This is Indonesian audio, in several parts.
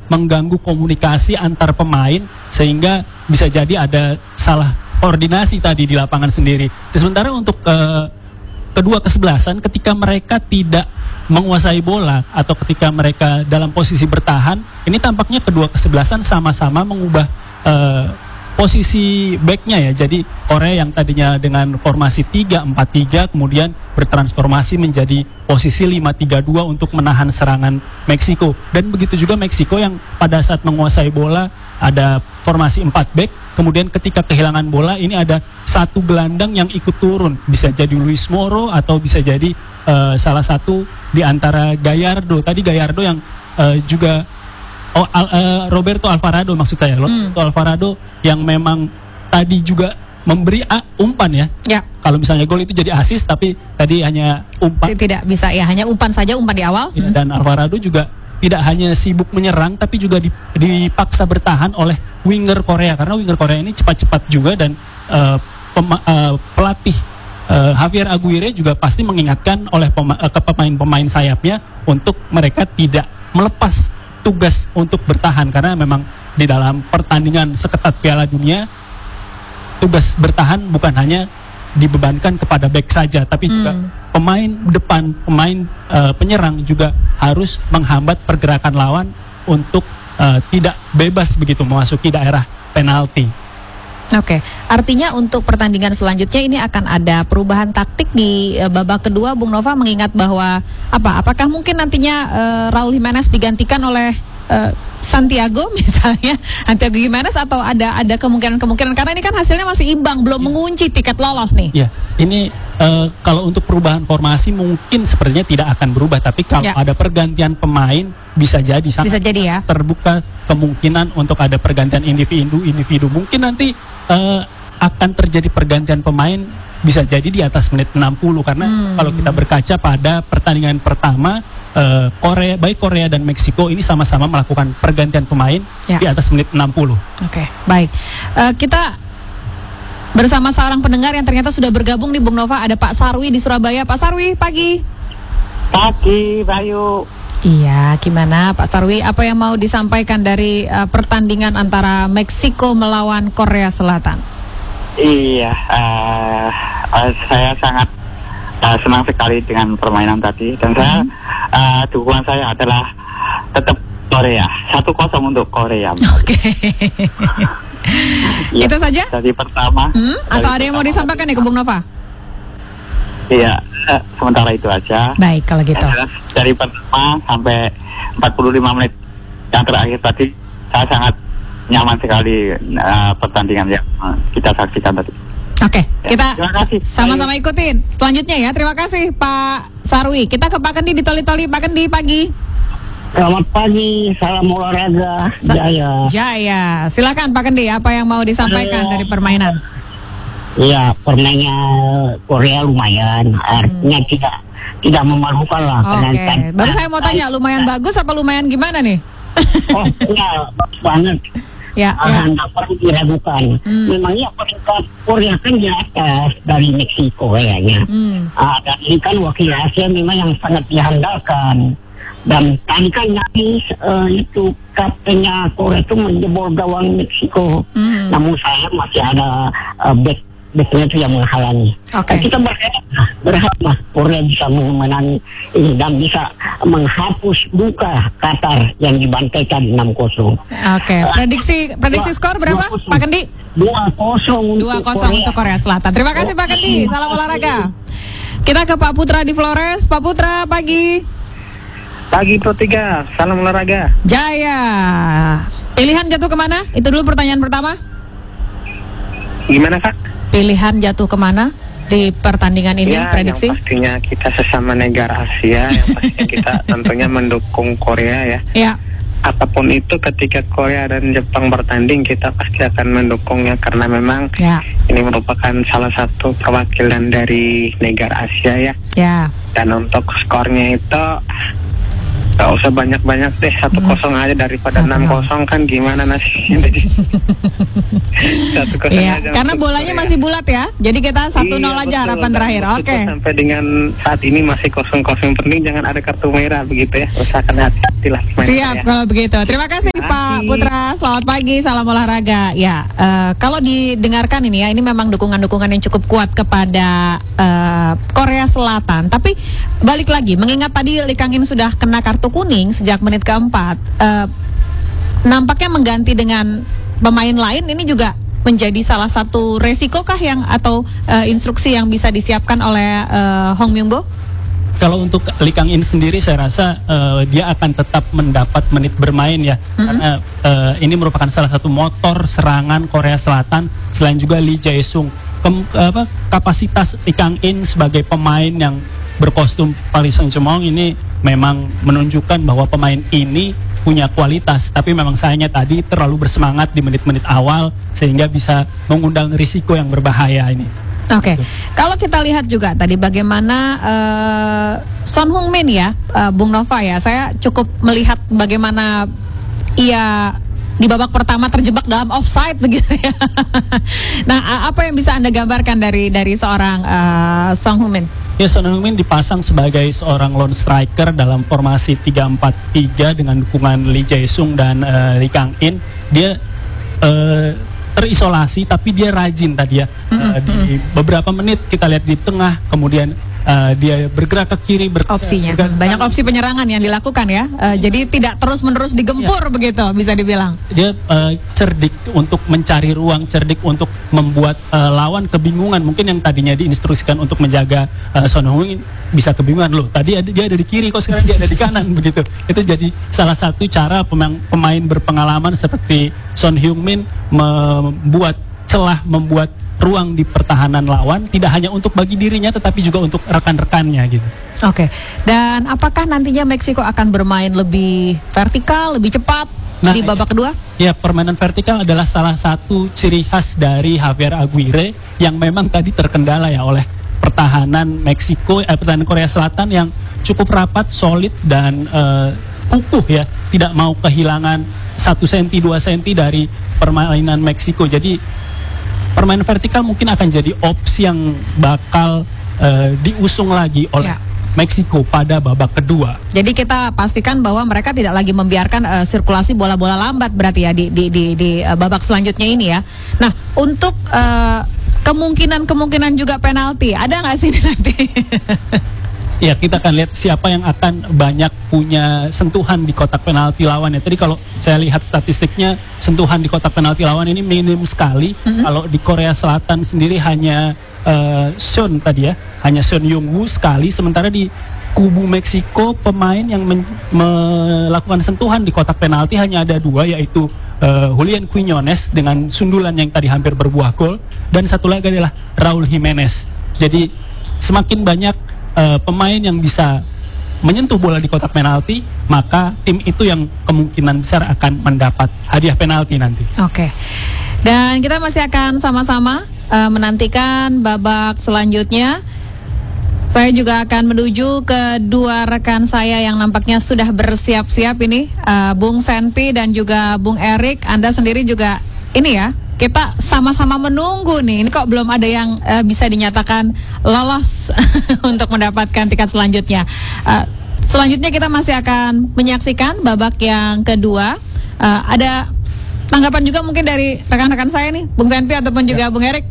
mengganggu komunikasi antar pemain sehingga bisa jadi ada salah koordinasi tadi di lapangan sendiri. Sementara untuk kedua kesebelasan ketika mereka tidak menguasai bola atau ketika mereka dalam posisi bertahan, ini tampaknya kedua kesebelasan sama-sama mengubah posisi backnya ya. Jadi Korea yang tadinya dengan formasi 3-4-3 kemudian bertransformasi menjadi posisi 5-3-2 untuk menahan serangan Meksiko. Dan begitu juga Meksiko yang pada saat menguasai bola ada formasi 4 back, kemudian ketika kehilangan bola ini ada satu gelandang yang ikut turun. Bisa jadi Luis Moro atau bisa jadi salah satu di antara Gallardo. Tadi Gallardo yang juga Roberto Alvarado maksud saya. Roberto Alvarado yang memang tadi juga memberi umpan ya. Ya. Kalau misalnya gol itu jadi assist, tapi tadi hanya umpan. Tidak bisa ya, hanya umpan saja, umpan di awal. Ya, dan Alvarado juga tidak hanya sibuk menyerang, tapi juga dipaksa bertahan oleh winger Korea. Karena winger Korea ini cepat-cepat juga dan pelatih Javier Aguirre juga pasti mengingatkan oleh ke pemain-pemain sayapnya untuk mereka tidak melepas tugas untuk bertahan, karena memang di dalam pertandingan seketat Piala Dunia tugas bertahan bukan hanya dibebankan kepada back saja, tapi juga pemain depan, pemain penyerang juga harus menghambat pergerakan lawan untuk tidak bebas begitu memasuki daerah penalti. Oke, artinya untuk pertandingan selanjutnya ini akan ada perubahan taktik di babak kedua, Bung Nova, mengingat bahwa apakah mungkin nantinya Raul Jimenez digantikan oleh Santiago misalnya, Santiago Jimenez, atau ada kemungkinan karena ini kan hasilnya masih imbang, belum mengunci tiket lolos nih. Ya, ini kalau untuk perubahan formasi mungkin sepertinya tidak akan berubah, tapi kalau ada pergantian pemain bisa jadi ya. Terbuka kemungkinan untuk ada pergantian individu. Mungkin nanti akan terjadi pergantian pemain bisa jadi di atas menit 60 karena kalau kita berkaca pada pertandingan pertama baik Korea dan Meksiko ini sama-sama melakukan pergantian pemain di atas menit 60. Oke, baik. Kita bersama seorang pendengar yang ternyata sudah bergabung di Bung Nova, ada Pak Sarwi di Surabaya. Pak Sarwi, pagi. Pagi, Bayu. Iya, gimana Pak Sarwi? Apa yang mau disampaikan dari pertandingan antara Meksiko melawan Korea Selatan? Iya, saya sangat senang sekali dengan permainan tadi, dan saya dukungan saya adalah tetap Korea, 1-0 untuk Korea. Oke. Ya, itu saja? Dari pertama. Atau ada yang mau disampaikan ya ke Bung Nova? Iya, sementara itu aja. Baik, kalau gitu. Dari pertama sampai 45 menit yang terakhir tadi, saya sangat nyaman sekali pertandingan yang kita saksikan tadi. Oke, kita sama-sama ikutin selanjutnya ya. Terima kasih Pak Sarwi. Kita ke Pak Kendi di Toli-Toli. Pak Kendi, pagi. Selamat pagi, salam olahraga, Jaya. Jaya, silakan Pak Kendi, apa yang mau disampaikan dari permainan? Iya, permainannya Korea lumayan, artinya tidak memalukan lah. Oke, baru saya mau tanya, lumayan bagus apa lumayan gimana nih? Oh, iya, bagus banget. Tidak perlu diragukan. Memangnya peringkat Korea kan di atas dari Meksiko kayaknya. Dan ini kan wakil Asia memang yang sangat diandalkan. Dan tadi kan nyaris itu kaptennya Korea itu menjebol gawang Meksiko. Namun saya masih ada backnya itu yang menghalangi. Kita berharap Korea bisa menang ini dan bisa menghapus duka Qatar yang dibantaikan 6-0. Prediksi skor berapa 2-0. Pak Kendi? 2-0 untuk Korea Selatan. Terima kasih Pak Kendi. Salam olahraga. Kita ke Pak Putra di Flores. Pak Putra, pagi. Pagi Pro 3, salam olahraga. Jaya. Pilihan jatuh kemana? Itu dulu pertanyaan pertama. Gimana Kak? Pilihan jatuh kemana di pertandingan ini, prediksi? Yang pastinya kita sesama negara Asia, yang pastinya kita tentunya mendukung Korea ya. Ya. Apapun itu ketika Korea dan Jepang bertanding, kita pasti akan mendukungnya karena memang ini merupakan salah satu perwakilan dari negara Asia ya. Ya. Dan untuk skornya itu Gak usah banyak-banyak deh, 1-0 aja daripada 6-0 kan gimana nasibnya. 1-0 iya, aja karena bolanya masih bulat ya. Jadi kita 1-0 aja harapan terakhir. Oke. Sampai dengan saat ini masih 0-0, penting jangan ada kartu merah begitu ya. Usahakan hati-hati lah. Siap kalau begitu. Terima kasih Pak Putra. Selamat pagi, salam olahraga. Ya, kalau didengarkan ini ya, ini memang dukungan-dukungan yang cukup kuat kepada Korea Selatan. Tapi balik lagi, mengingat tadi Lee Kang-in sudah kena kartu kuning sejak menit keempat, nampaknya mengganti dengan pemain lain ini juga menjadi salah satu resiko kah yang atau instruksi yang bisa disiapkan oleh Hong Myung-bo? Kalau untuk Lee Kang-in sendiri saya rasa dia akan tetap mendapat menit bermain ya, karena ini merupakan salah satu motor serangan Korea Selatan selain juga Lee Jae-sung. Kapasitas Lee Kang-in sebagai pemain yang berkostum Paris Saint-Germain ini memang menunjukkan bahwa pemain ini punya kualitas, tapi memang sayangnya tadi terlalu bersemangat di menit-menit awal sehingga bisa mengundang risiko yang berbahaya ini. Oke. Kalau kita lihat juga tadi bagaimana Son Heung-min ya, Bung Nova ya, saya cukup melihat bagaimana ia di babak pertama terjebak dalam offside begitu ya. Nah, apa yang bisa Anda gambarkan dari seorang Son Heung-min? Ya, Son Heung-min dipasang sebagai seorang lone striker dalam formasi 3-4-3 dengan dukungan Lee Jae-sung dan Lee Kang-in. Dia terisolasi tapi dia rajin tadi ya. Di beberapa menit kita lihat di tengah, kemudian dia bergerak ke kiri, opsinya banyak opsi penyerangan yang dilakukan ya. Jadi tidak terus-menerus digempur ya, begitu bisa dibilang. Dia cerdik untuk mencari ruang, cerdik untuk membuat lawan kebingungan. Mungkin yang tadinya diinstruksikan untuk menjaga Son Heung-min bisa kebingungan, loh tadi dia ada di kiri kok sekarang dia ada di kanan begitu. Itu jadi salah satu cara pemain berpengalaman seperti Son Heung-min membuat celah, membuat ruang di pertahanan lawan, tidak hanya untuk bagi dirinya tetapi juga untuk rekan-rekannya gitu. Oke. Dan apakah nantinya Meksiko akan bermain lebih vertikal, lebih cepat di babak kedua? Ya, permainan vertikal adalah salah satu ciri khas dari Javier Aguirre yang memang tadi terkendala ya oleh pertahanan Meksiko, pertahanan Korea Selatan yang cukup rapat, solid dan kukuh ya, tidak mau kehilangan 1 cm 2 cm dari permainan Meksiko. Jadi permainan vertikal mungkin akan jadi opsi yang bakal diusung lagi oleh Meksiko pada babak kedua. Jadi kita pastikan bahwa mereka tidak lagi membiarkan sirkulasi bola-bola lambat berarti ya di babak selanjutnya ini ya. Nah, untuk kemungkinan juga penalti ada nggak sih nanti? Ya, kita akan lihat siapa yang akan banyak punya sentuhan di kotak penalti lawan ya. Tadi kalau saya lihat statistiknya, sentuhan di kotak penalti lawan ini minim sekali. Kalau di Korea Selatan sendiri hanya Son tadi ya, hanya Son Heung-woo sekali. Sementara di kubu Meksiko pemain yang melakukan sentuhan di kotak penalti hanya ada 2, yaitu Julian Quiñones dengan sundulan yang tadi hampir berbuah gol, dan satu lagi adalah Raul Jimenez. Jadi semakin banyak pemain yang bisa menyentuh bola di kotak penalti, maka tim itu yang kemungkinan besar akan mendapat hadiah penalti nanti. Oke. Dan kita masih akan sama-sama menantikan babak selanjutnya. Saya juga akan menuju ke dua rekan saya yang nampaknya sudah bersiap-siap ini, Bung Senpi dan juga Bung Erik. Anda sendiri juga ini ya, kita sama-sama menunggu nih. Ini kok belum ada yang bisa dinyatakan lolos untuk mendapatkan tiket selanjutnya. Selanjutnya kita masih akan menyaksikan babak yang kedua. Ada tanggapan juga mungkin dari rekan-rekan saya nih, Bung Senpi ataupun juga Bung Erik.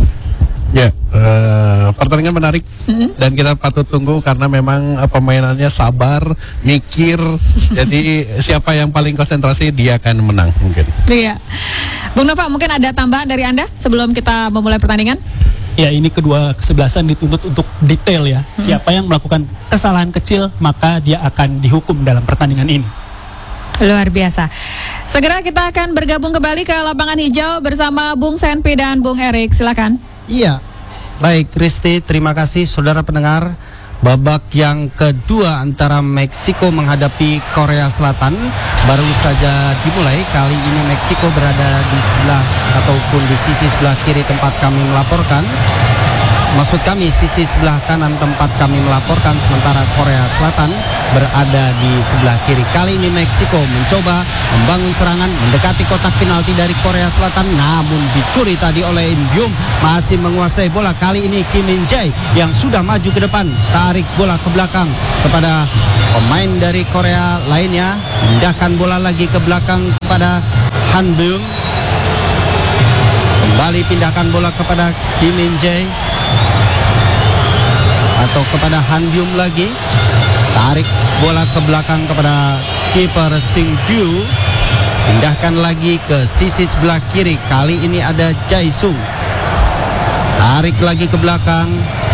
Ya, pertandingan menarik dan kita patut tunggu karena memang pemainannya sabar, mikir. Jadi siapa yang paling konsentrasi dia akan menang mungkin. Iya. Bung Nova, mungkin ada tambahan dari Anda sebelum kita memulai pertandingan? Ya, ini kedua kesebelasan dituntut untuk detail ya. Siapa yang melakukan kesalahan kecil maka dia akan dihukum dalam pertandingan ini. Luar biasa. Segera kita akan bergabung kembali ke lapangan hijau bersama Bung Senpi dan Bung Erik. Silakan. Iya, baik Kristi, terima kasih saudara pendengar. Babak yang kedua antara Meksiko menghadapi Korea Selatan baru saja dimulai. Kali ini Meksiko berada di sebelah ataupun di sisi sebelah kiri tempat kami melaporkan. maksud kami sisi sebelah kanan tempat kami melaporkan, sementara Korea Selatan berada di sebelah kiri. Kali ini Meksiko mencoba membangun serangan mendekati kotak penalti dari Korea Selatan, namun dicuri tadi oleh Im Byum. Masih menguasai bola, kali ini Kim Min Jae yang sudah maju ke depan, tarik bola ke belakang kepada pemain dari Korea lainnya, pindahkan bola lagi ke belakang kepada Han Byum. Kembali pindahkan bola kepada Kim Min Jae atau kepada Han Byum lagi. Tarik bola ke belakang kepada kiper Sing Kyu. Pindahkan lagi ke sisi sebelah kiri. Kali ini ada Jae Sung. Tarik lagi ke belakang.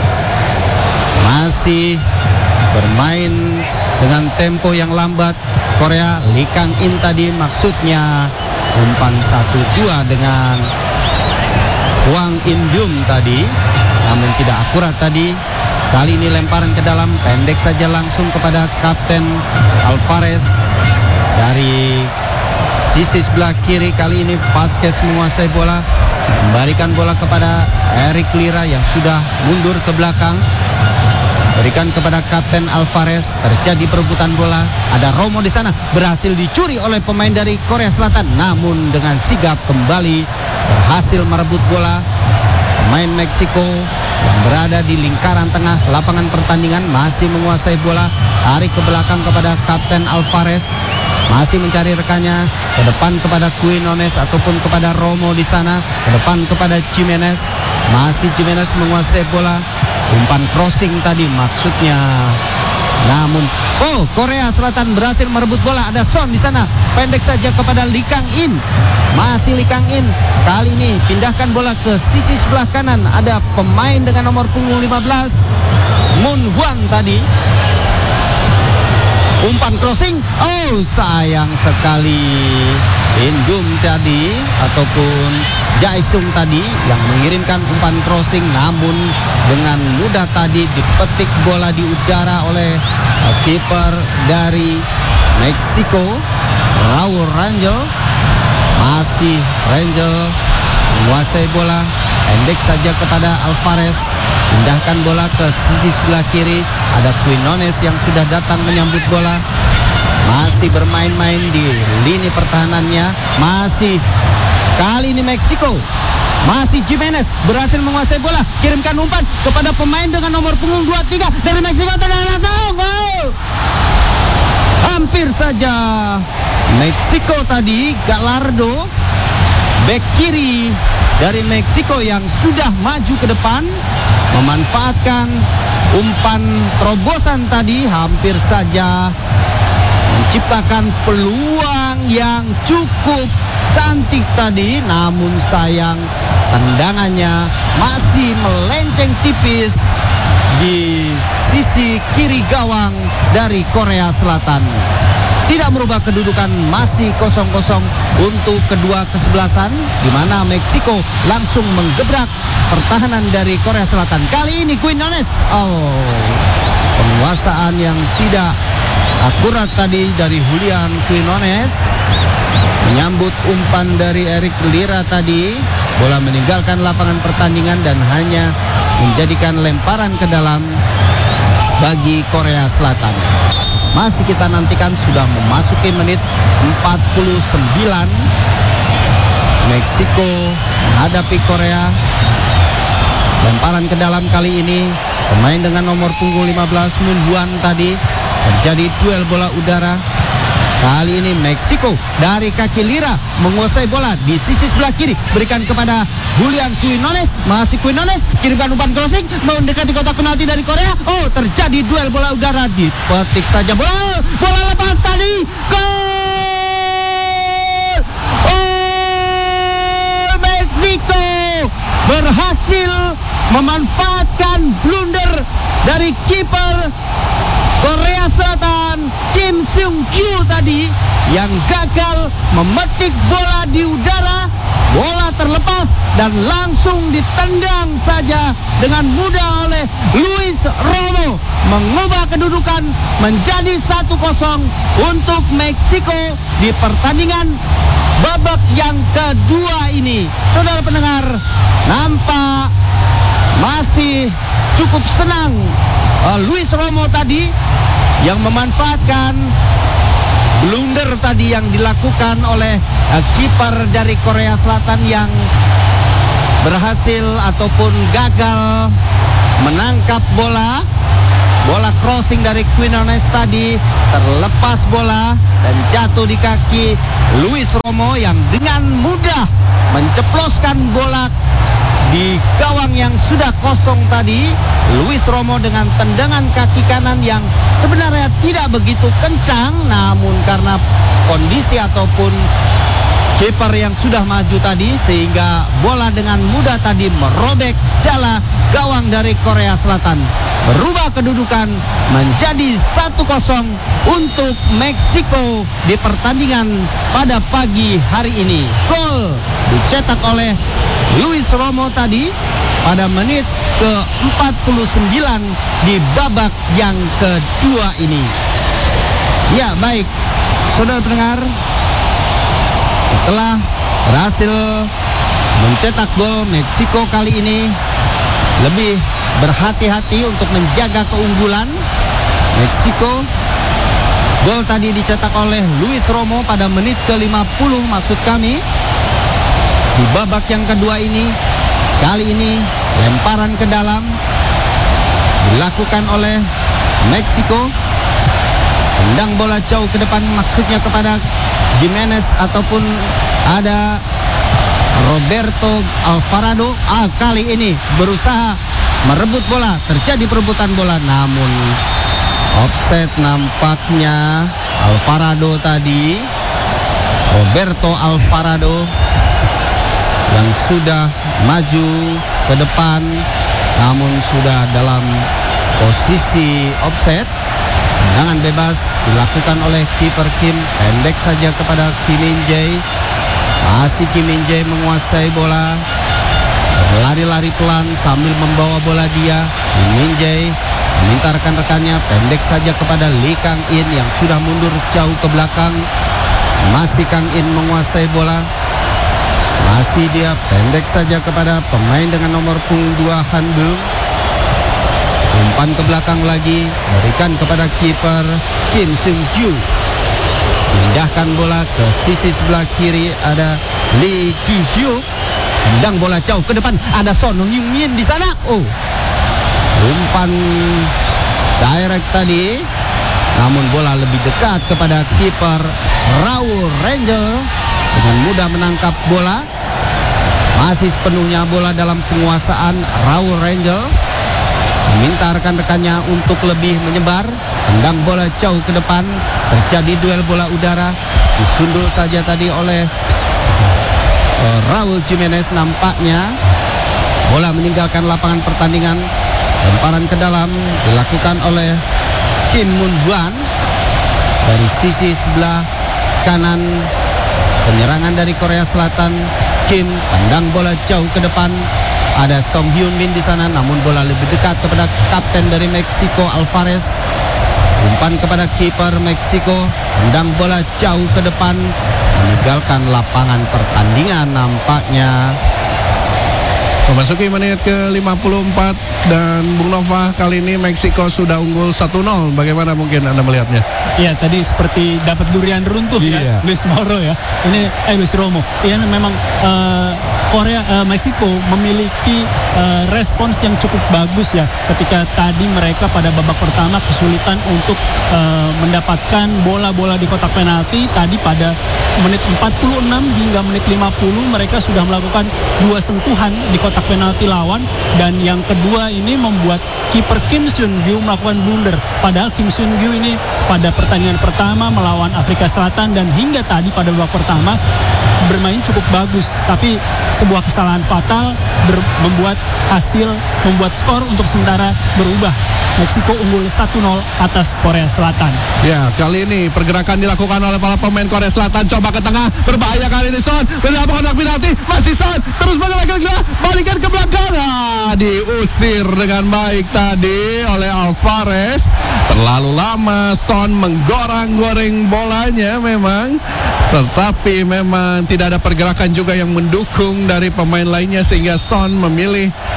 Masih bermain dengan tempo yang lambat Korea. Lee Kang-in tadi maksudnya umpan 1-2 dengan Hwang In-byum tadi, namun tidak akurat tadi. Kali ini lemparan ke dalam, pendek saja langsung kepada Kapten Alvarez dari sisi sebelah kiri. Kali ini Vasquez menguasai bola, memberikan bola kepada Eric Lira yang sudah mundur ke belakang. Berikan kepada Kapten Alvarez, terjadi perebutan bola. Ada Romo di sana, berhasil dicuri oleh pemain dari Korea Selatan, namun dengan sigap kembali berhasil merebut bola. Pemain Meksiko yang berada di lingkaran tengah lapangan pertandingan masih menguasai bola. Tarik ke belakang kepada Kapten Alvarez, masih mencari rekannya. Ke depan kepada Quinones ataupun kepada Romo di sana. Ke depan kepada Jimenez, masih Jimenez menguasai bola. Umpan crossing tadi maksudnya, namun Korea Selatan berhasil merebut bola. Ada Son di sana, pendek saja kepada Lee Kang-in. Masih Lee Kang-in, kali ini pindahkan bola ke sisi sebelah kanan. Ada pemain dengan nomor punggung 15, Moon Hwan tadi. Umpan crossing, sayang sekali. In-byum tadi ataupun Jae Sung tadi yang mengirimkan umpan crossing, namun dengan mudah tadi dipetik bola di udara oleh kiper dari Meksiko, Raul Rangel. Masih Rangel menguasai bola, pendek saja kepada Alvarez. Pindahkan bola ke sisi sebelah kiri. Ada Quinones yang sudah datang menyambut bola. Masih bermain-main di lini pertahanannya. Masih kali ini Meksiko. Masih Jimenez berhasil menguasai bola. Kirimkan umpan kepada pemain dengan nomor punggung 23 dari Meksiko. Langsung gol. Hampir saja Meksiko tadi. Gallardo, bek kiri dari Meksiko yang sudah maju ke depan, memanfaatkan umpan terobosan tadi, hampir saja menciptakan peluang yang cukup cantik tadi, namun sayang tendangannya masih melenceng tipis di sisi kiri gawang dari Korea Selatan. Tidak merubah kedudukan, masih 0-0 untuk kedua kesebelasan, di mana Meksiko langsung menggebrak pertahanan dari Korea Selatan. Kali ini Quinones, penguasaan yang tidak akurat tadi dari Julian Quinones, menyambut umpan dari Eric Lira tadi. Bola meninggalkan lapangan pertandingan dan hanya menjadikan lemparan ke dalam bagi Korea Selatan. Masih kita nantikan, sudah memasuki menit 49. Meksiko menghadapi Korea. Lemparan ke dalam kali ini pemain dengan nomor punggung 15 Moon Hwan tadi. Terjadi duel bola udara. Kali ini Meksiko dari kaki Lira menguasai bola di sisi sebelah kiri, berikan kepada Julian Quinones. Masih Quinones, kirimkan umpan crossing mendekati kotak penalti dari Korea. Terjadi duel bola udara, dipetik saja bola lepas tadi. Gol! Meksiko berhasil memanfaatkan blunder dari kiper Korea Selatan Kim Seung Kyu tadi yang gagal memetik bola di udara. Bola terlepas dan langsung ditendang saja dengan mudah oleh Luis Romo, mengubah kedudukan menjadi 1-0 untuk Meksiko di pertandingan babak yang kedua ini. Saudara pendengar, nampak masih cukup senang. Luis Romo tadi yang memanfaatkan blunder tadi yang dilakukan oleh kiper dari Korea Selatan yang berhasil ataupun gagal menangkap bola crossing dari Quinones tadi, terlepas bola dan jatuh di kaki Luis Romo yang dengan mudah menceploskan bola di gawang yang sudah kosong tadi. Luis Romo dengan tendangan kaki kanan yang sebenarnya tidak begitu kencang, namun karena kondisi ataupun kiper yang sudah maju tadi, sehingga bola dengan mudah tadi merobek jala gawang dari Korea Selatan. Berubah kedudukan menjadi 1-0 untuk Meksiko di pertandingan pada pagi hari ini. Gol dicetak oleh Luis Romo tadi pada menit ke-49 di babak yang kedua ini. Ya, baik, saudara pendengar, setelah berhasil mencetak gol, Meksiko kali ini lebih berhati-hati untuk menjaga keunggulan. Meksiko, gol tadi dicetak oleh Luis Romo pada menit ke-50 maksud kami. Di babak yang kedua ini, kali ini lemparan ke dalam dilakukan oleh Meksiko. Tendang bola jauh ke depan, maksudnya kepada Jimenez ataupun ada Roberto Alvarado. Kali ini berusaha merebut bola, terjadi perebutan bola, namun offset nampaknya. Alvarado tadi, Roberto Alvarado yang sudah maju ke depan namun sudah dalam posisi offset. Tendangan bebas dilakukan oleh kiper Kim, pendek saja kepada Kim Min-jae. Masih Kim Min-jae menguasai bola, lari-lari pelan sambil membawa bola dia. Kim Min-jae meminta rekan-rekannya pendek saja kepada Lee Kang-in yang sudah mundur jauh ke belakang. Masih Kang-in menguasai bola, masih dia pendek saja kepada pemain dengan nomor punggung 2 Han Beung. Umpan ke belakang lagi, berikan kepada kiper Kim Seung-gyu. Pindahkan bola ke sisi sebelah kiri, ada Lee Ki-hyuk. Tendang bola jauh ke depan, ada Son Heung-min di sana. Umpan direct tadi, namun bola lebih dekat kepada kiper Raul Rangel. Dengan mudah menangkap bola. Masih sepenuhnya bola dalam penguasaan Raul Rangel. Meminta rekan-rekannya untuk lebih menyebar. Tendang bola jauh ke depan. Terjadi duel bola udara. Disundul saja tadi oleh Raul Jimenez nampaknya. Bola meninggalkan lapangan pertandingan. Lemparan ke dalam dilakukan oleh Kim Moon-hwan. Dari sisi sebelah kanan, penyerangan dari Korea Selatan. Kim tendang bola jauh ke depan. Ada Song Hyun-min di sana, namun bola lebih dekat kepada kapten dari Meksiko, Alvarez. Umpan kepada kiper Meksiko, tendang bola jauh ke depan, meninggalkan lapangan pertandingan nampaknya. Memasuki menit ke-54 dan Bung Nova, kali ini Meksiko sudah unggul 1-0. Bagaimana mungkin Anda melihatnya? Ya, tadi seperti dapat durian runtuh ya, Luis Romo ya. Luis Romo. Ya, memang Meksiko memiliki respons yang cukup bagus ya. Ketika tadi mereka pada babak pertama kesulitan untuk mendapatkan bola-bola di kotak penalti. Tadi pada menit 46 hingga menit 50 mereka sudah melakukan 2 sentuhan di kotak penalti lawan, dan yang kedua ini membuat kiper Kim Seung-gyu melakukan blunder. Padahal Kim Seung-gyu ini pada pertandingan pertama melawan Afrika Selatan dan hingga tadi pada babak pertama bermain cukup bagus, tapi sebuah kesalahan fatal membuat skor untuk sementara berubah. Meksiko unggul 1-0 atas Korea Selatan. Ya, kali ini pergerakan dilakukan oleh para pemain Korea Selatan. Coba ke tengah, berbahaya kali ini Son. Berapa kotak penalti? Masih Son. Terus balikan ke belakang. Diusir dengan baik tadi oleh Alvarez. Terlalu lama Son menggoreng-goreng bolanya memang. Tetapi memang tidak ada pergerakan juga yang mendukung dari pemain lainnya, sehingga Son memilih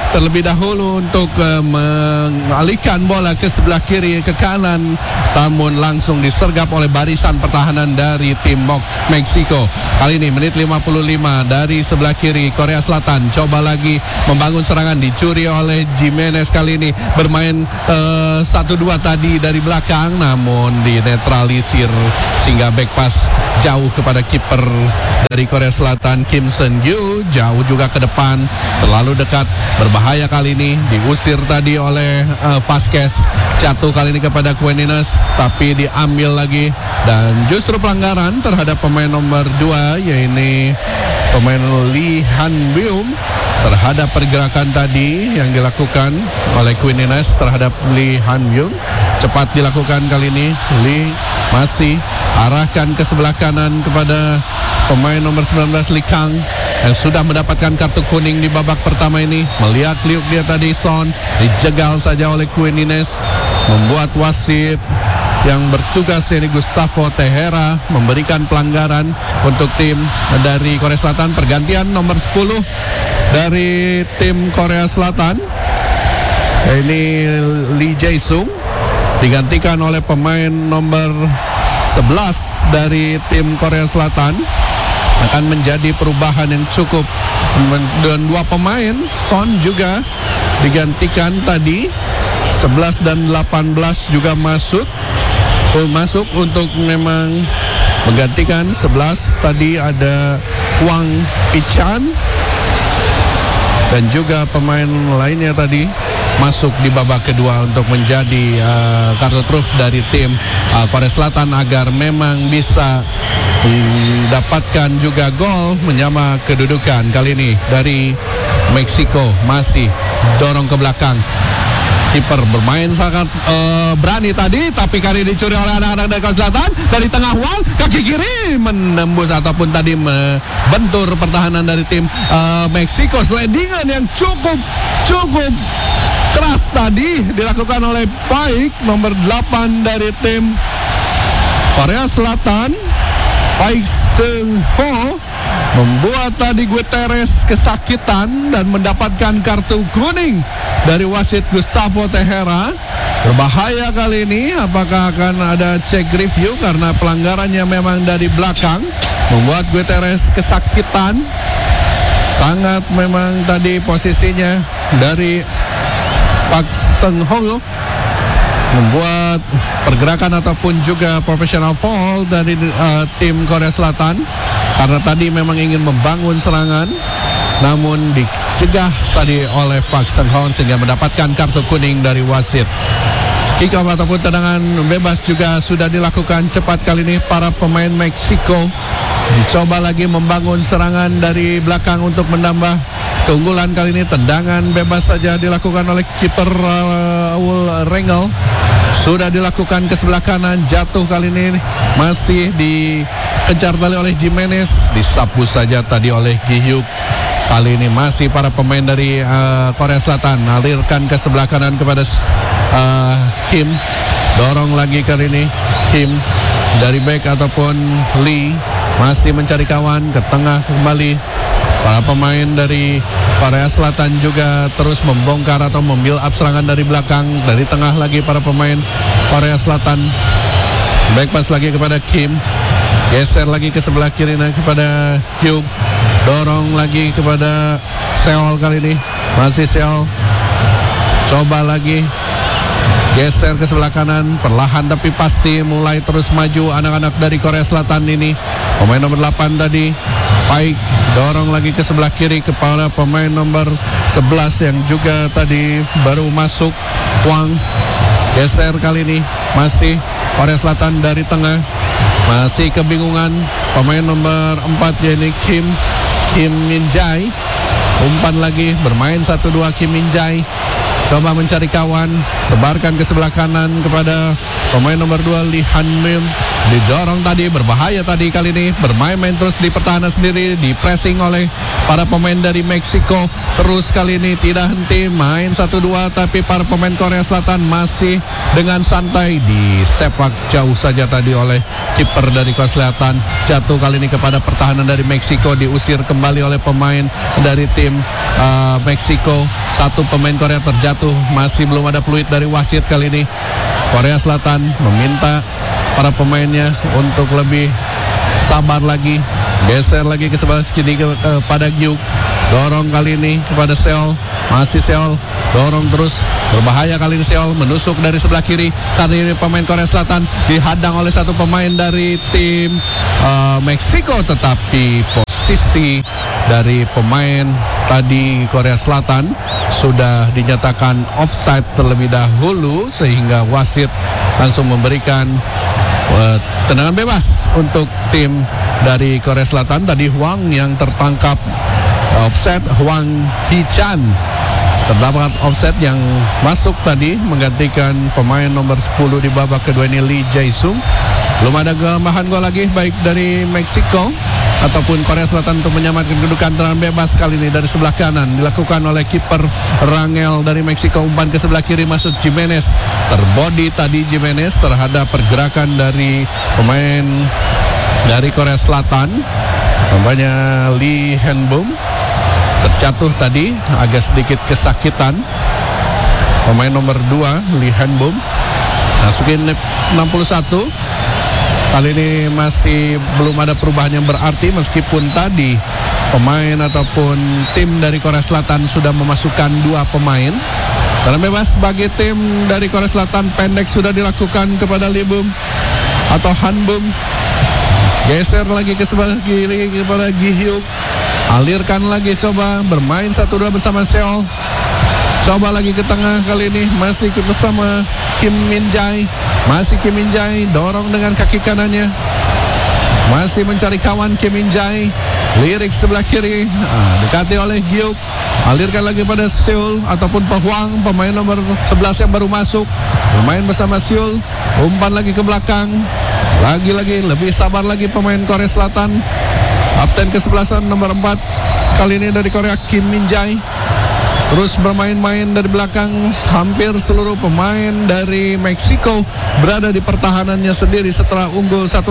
terlebih dahulu untuk mengalihkan bola ke sebelah kiri ke kanan, namun langsung disergap oleh barisan pertahanan dari tim Meksiko. Kali ini menit 55 dari sebelah kiri Korea Selatan coba lagi membangun serangan, dicuri oleh Jimenez. Kali ini bermain 1-2 tadi dari belakang, namun dinetralisir sehingga back pass jauh kepada kiper dari Korea Selatan Kim Seung-yu, jauh juga ke depan, terlalu dekat, berbahaya kali ini, diusir tadi oleh Vasquez, jatuh kali ini kepada Quinines, tapi diambil lagi, dan justru pelanggaran terhadap pemain nomor 2, yaitu pemain Lee Han-byum, terhadap pergerakan tadi yang dilakukan oleh Quinines terhadap Lee Han-byum. Cepat dilakukan kali ini, Lee masih arahkan ke sebelah kanan kepada pemain nomor 19 Lee Kang yang sudah mendapatkan kartu kuning di babak pertama ini. Melihat liuk dia tadi, Son dijegal saja oleh Quinines, membuat wasit yang bertugas ini Gustavo Tejera memberikan pelanggaran untuk tim dari Korea Selatan. Pergantian nomor 10 dari tim Korea Selatan, ini Lee Jae-sung, digantikan oleh pemain nomor 11 dari tim Korea Selatan. Akan menjadi perubahan yang cukup, dan 2 pemain Son juga digantikan tadi, 11 dan 18 juga masuk untuk memang menggantikan 11. Tadi ada Hwang Pichan dan juga pemain lainnya tadi masuk di babak kedua untuk menjadi kartu truf dari tim Korea Selatan agar memang bisa mendapatkan juga gol menyama kedudukan. Kali ini dari Meksiko masih dorong ke belakang. Kiper bermain sangat berani tadi, tapi kali ini dicuri oleh anak-anak dari Korea Selatan. Dari tengah Hwang, kaki kiri menembus ataupun tadi membentur pertahanan dari tim Meksiko. Slidingan yang cukup keras tadi dilakukan oleh Paik nomor 8 dari tim Korea Selatan, Paik Seung-ho, membuat tadi Guterres kesakitan dan mendapatkan kartu kuning dari wasit Gustavo Tejera. Berbahaya kali ini, apakah akan ada cek review karena pelanggarannya memang dari belakang, membuat Guterres kesakitan. Sangat memang tadi posisinya dari Pak Seung-ho membuat pergerakan ataupun juga professional foul dari tim Korea Selatan, karena tadi memang ingin membangun serangan, namun dicegah tadi oleh Pak Seung-ho sehingga mendapatkan kartu kuning dari wasit. Kick off ataupun tendangan bebas juga sudah dilakukan cepat kali ini. Para pemain Meksiko dicoba lagi membangun serangan dari belakang untuk menambah keunggulan. Kali ini tendangan bebas saja dilakukan oleh kiper Raul Rengel. Sudah dilakukan ke sebelah kanan, jatuh kali ini masih dikejar tali oleh Jimenez, disapu saja tadi oleh Gi-hyuk. Kali ini masih para pemain dari Korea Selatan alirkan ke sebelah kanan kepada Kim. Dorong lagi kali ini Kim dari back ataupun Lee, masih mencari kawan ke tengah kembali. Para pemain dari Korea Selatan juga terus membongkar atau membuild up serangan dari belakang. Dari tengah lagi para pemain Korea Selatan. Back pass lagi kepada Kim. Geser lagi ke sebelah kiri kepada Hyuk. Dorong lagi kepada Seol kali ini. Masih Seol. Coba lagi. Geser ke sebelah kanan. Perlahan tapi pasti mulai terus maju anak-anak dari Korea Selatan ini. Pemain nomor 8 tadi, Paik, dorong lagi ke sebelah kiri kepada pemain nomor 11 yang juga tadi baru masuk, Hwang. Geser kali ini masih Korea Selatan dari tengah. Masih kebingungan pemain nomor 4 yaitu Kim Min-jae. Umpan lagi, bermain 1-2 Kim Min-jae. Coba mencari kawan, sebarkan ke sebelah kanan kepada pemain nomor 2 Lee Han-byum. didorong tadi, berbahaya tadi kali ini, bermain-main terus di pertahanan sendiri, di pressing oleh para pemain dari Meksiko. Terus kali ini tidak henti main 1-2, tapi para pemain Korea Selatan masih dengan santai disepak jauh saja tadi oleh kiper dari Korea Selatan. Jatuh kali ini kepada pertahanan dari Meksiko, diusir kembali oleh pemain dari tim Meksiko. Satu pemain Korea terjatuh, masih belum ada peluit dari wasit kali ini. Korea Selatan meminta para pemainnya untuk lebih sabar lagi, geser lagi ke sebelah kiri kepada Gyuk. Dorong kali ini kepada Seol, masih Seol, dorong terus, berbahaya kali ini Seol, menusuk dari sebelah kiri. Saat ini pemain Korea Selatan dihadang oleh satu pemain dari tim Meksiko, tetapi posisi dari pemain tadi Korea Selatan sudah dinyatakan offside terlebih dahulu, sehingga wasit langsung memberikan tendangan bebas untuk tim dari Korea Selatan. Tadi Hwang yang tertangkap offset, Hwang Hee-chan terdapat offset yang masuk tadi menggantikan pemain nomor 10 di babak kedua ini, Lee Jae-sung. Belum ada kelemahan gol lagi baik dari Meksiko ataupun Korea Selatan untuk menyamakan kedudukan. Tendangan bebas kali ini dari sebelah kanan dilakukan oleh kiper Rangel dari Meksiko. Umpan ke sebelah kiri masuk Jimenez. Terbody tadi Jimenez terhadap pergerakan dari pemain dari Korea Selatan. Nampaknya Lee Han-bum terjatuh tadi, agak sedikit kesakitan. Pemain nomor 2 Lee Han-bum masukin 61. Kali ini masih belum ada perubahan yang berarti, meskipun tadi pemain ataupun tim dari Korea Selatan sudah memasukkan 2 pemain. Karena bebas bagi tim dari Korea Selatan, pendek sudah dilakukan kepada Lee Bum atau Han Bum. Geser lagi ke sebelah kiri kepada Gi Hyuk. Alirkan lagi, coba bermain 1-2 bersama Seol. Coba lagi ke tengah, kali ini masih bersama Kim Min Jae. Masih Kim Min Jae, dorong dengan kaki kanannya. Masih mencari kawan Kim Min Jae. Lirik sebelah kiri, dekati oleh Gyuk. Alirkan lagi pada Seul ataupun Pak Hwang, pemain nomor 11 yang baru masuk. Bermain bersama Seul. Umpan lagi ke belakang. Lagi-lagi lebih sabar lagi pemain Korea Selatan. Kapten ke-11 nomor 4 kali ini dari Korea, Kim Min Jae. Terus bermain-main dari belakang. Hampir seluruh pemain dari Meksiko berada di pertahanannya sendiri setelah unggul 1-0.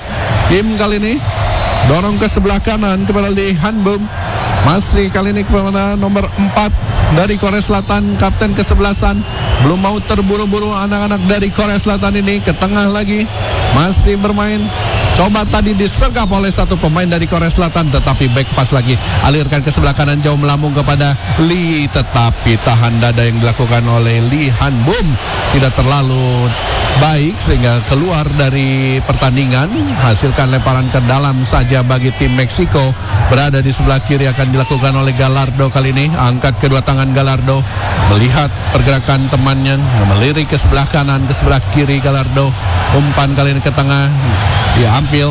Kim kali ini dorong ke sebelah kanan kepada Lee Han-bum. Masih kali ini kepada nomor 4 dari Korea Selatan, kapten ke-11. Belum mau terburu-buru anak-anak dari Korea Selatan ini. Ke tengah lagi, masih bermain. Coba tadi disergap oleh satu pemain dari Korea Selatan, tetapi back pass lagi, alirkan ke sebelah kanan jauh melambung kepada Lee, tetapi tahan dada yang dilakukan oleh Lee Han-bum tidak terlalu baik sehingga keluar dari pertandingan. Hasilkan lemparan ke dalam saja bagi tim Meksiko. Berada di sebelah kiri akan dilakukan oleh Gallardo kali ini. Angkat kedua tangan Gallardo, melihat pergerakan temannya, melirik ke sebelah kanan, ke sebelah kiri Gallardo. Umpan kali ini ke tengah diambil,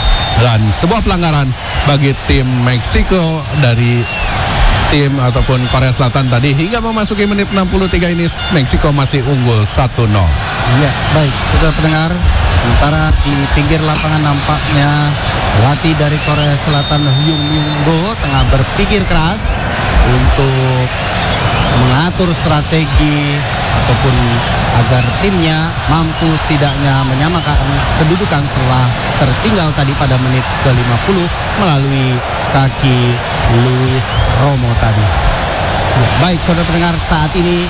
dan sebuah pelanggaran bagi tim Meksiko dari tim ataupun Korea Selatan tadi. Hingga memasuki menit 63 ini Meksiko masih unggul 1-0. Ya, baik, sudah pendengar. Sementara di pinggir lapangan nampaknya pelatih dari Korea Selatan Hyung Myung-go tengah berpikir keras untuk mengatur strategi ataupun agar timnya mampu setidaknya menyamakan kedudukan setelah tertinggal tadi pada menit ke-50 melalui kaki Luis Romo tadi. Ya, baik, saudara pendengar, saat ini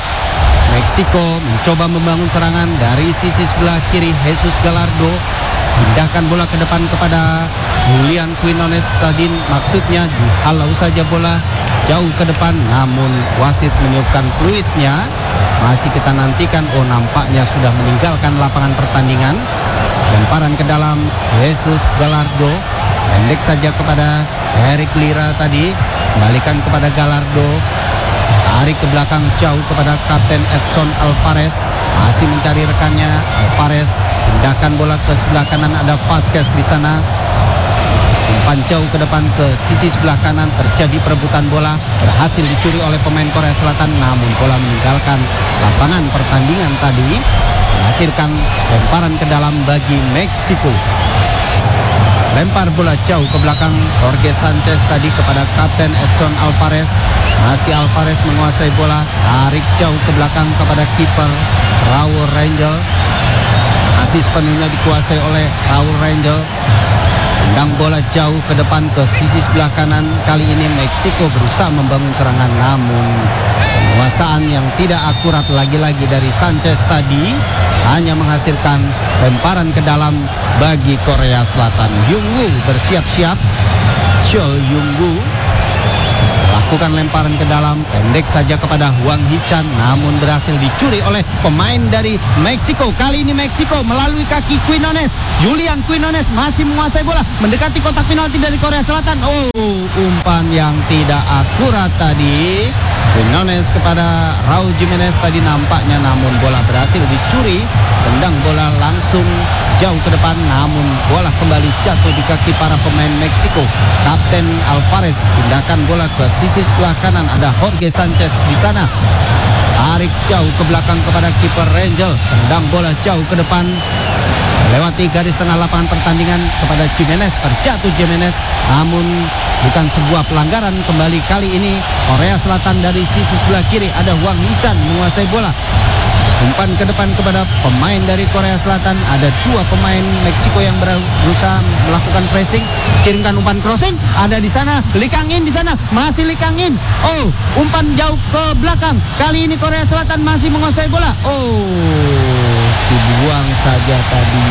Meksiko mencoba membangun serangan dari sisi sebelah kiri. Jesus Gallardo pindahkan bola ke depan kepada Julian Quinones tadi, maksudnya dihalau saja bola jauh ke depan, namun wasit meniupkan fluidnya. Masih kita nantikan, nampaknya sudah meninggalkan lapangan pertandingan. Lemparan ke dalam Jesus Gallardo, pendek saja kepada Eric Lira tadi, kembalikan kepada Gallardo, tarik ke belakang jauh kepada Kapten Edson Alvarez, masih mencari rekannya. Alvarez pindahkan bola ke sebelah kanan, ada Vasquez di sana, Umpan jauh ke depan ke sisi sebelah kanan, terjadi perebutan bola, berhasil dicuri oleh pemain Korea Selatan, namun bola meninggalkan lapangan pertandingan tadi, menghasilkan lemparan ke dalam bagi Meksiko. Lempar bola jauh ke belakang Jorge Sanchez tadi kepada Kapten Edson Alvarez. Masih Alvarez menguasai bola, tarik jauh ke belakang kepada kiper Raul Rangel. Masih sepenuhnya dikuasai oleh Raul Rangel. Tendang bola jauh ke depan ke sisi sebelah kanan. Kali ini Meksiko berusaha membangun serangan, namun penguasaan yang tidak akurat lagi-lagi dari Sanchez tadi hanya menghasilkan lemparan ke dalam bagi Korea Selatan. Jung-woo bersiap-siap. Chol Jung-woo lakukan lemparan ke dalam, pendek saja kepada Hwang Hee-chan, namun berhasil dicuri oleh pemain dari Meksiko. Kali ini Meksiko melalui kaki Quinones. Julian Quinones masih menguasai bola, mendekati kotak penalti dari Korea Selatan. Umpan yang tidak akurat tadi. Quinones kepada Raul Jimenez tadi nampaknya, namun bola berhasil dicuri. Tendang bola langsung jauh ke depan, namun bola kembali jatuh di kaki para pemain Meksiko. Kapten Alvarez pindahkan bola ke sisi sebelah kanan, ada Jorge Sanchez di sana. Tarik jauh ke belakang kepada kiper Rangel. Tendang bola jauh ke depan, lewati garis tengah lapangan pertandingan kepada Jimenez. Terjatuh Jimenez, namun bukan sebuah pelanggaran. Kembali kali ini Korea Selatan dari sisi sebelah kiri, ada Hwang Hee-chan menguasai bola. Umpan ke depan kepada pemain dari Korea Selatan. Ada dua pemain Meksiko yang berusaha melakukan pressing. Kirimkan umpan crossing. Ada di sana Lee Kang-in di sana. Masih Lee Kang-in. Umpan jauh ke belakang. Kali ini Korea Selatan masih menguasai bola. Dibuang saja tadi.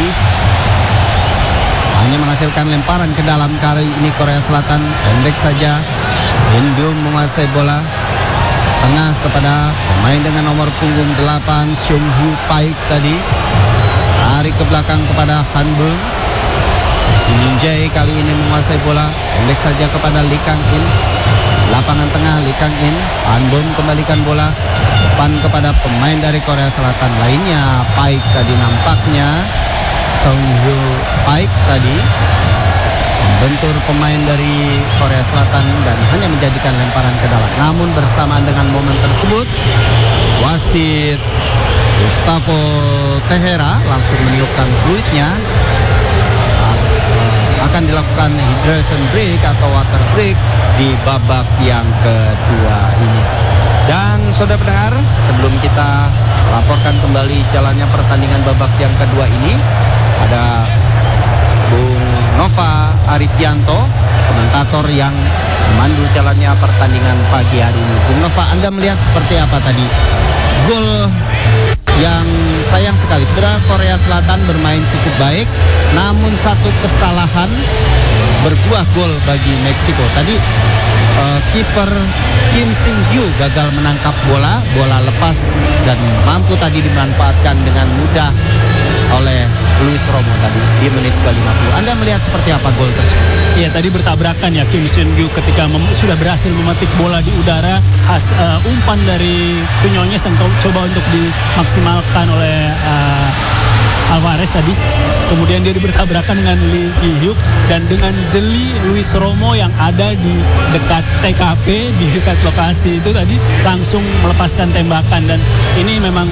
Hanya menghasilkan lemparan ke dalam. Kali ini Korea Selatan pendek saja. Indum menguasai bola. Tengah kepada pemain dengan nomor punggung 8 Seung Hu Paik tadi. Tarik ke belakang kepada Han Bum. Min Jae kali ini menguasai bola, pendek saja kepada Lee Kang-in. Lapangan tengah Lee Kang-in. Han Bum kembalikan bola depan kepada pemain dari Korea Selatan lainnya. Paik tadi nampaknya Seung Hu Paik tadi bentur pemain dari Korea Selatan dan hanya menjadikan lemparan ke dalam. Namun bersamaan dengan momen tersebut, wasit Gustavo Tehera langsung meniupkan fluidnya. Akan dilakukan hydration break atau water break di babak yang kedua ini. Dan saudara pendengar, sebelum kita laporkan kembali jalannya pertandingan babak yang kedua ini, ada Bung Nova Arifianto, komentator yang memandu jalannya pertandingan pagi hari ini. Bung Nova, Anda melihat seperti apa tadi? Gol yang sayang sekali. Sebenarnya Korea Selatan bermain cukup baik, namun satu kesalahan berbuah gol bagi Meksiko. Tadi kiper Kim Sing-gyu gagal menangkap bola lepas dan mampu tadi dimanfaatkan dengan mudah oleh Luis Romo tadi di menit ke-50. Anda melihat seperti apa gol tersebut? Iya, tadi bertabrakan ya Kim Sing-gyu ketika sudah berhasil memetik bola di udara. Umpan dari Quinones yang coba untuk dimaksimalkan oleh Alvarez tadi. Kemudian dia bertabrakan dengan Lee Ki-hyuk dan dengan jeli Luis Romo yang ada di dekat TKP, di dekat lokasi itu tadi langsung melepaskan tembakan. Dan ini memang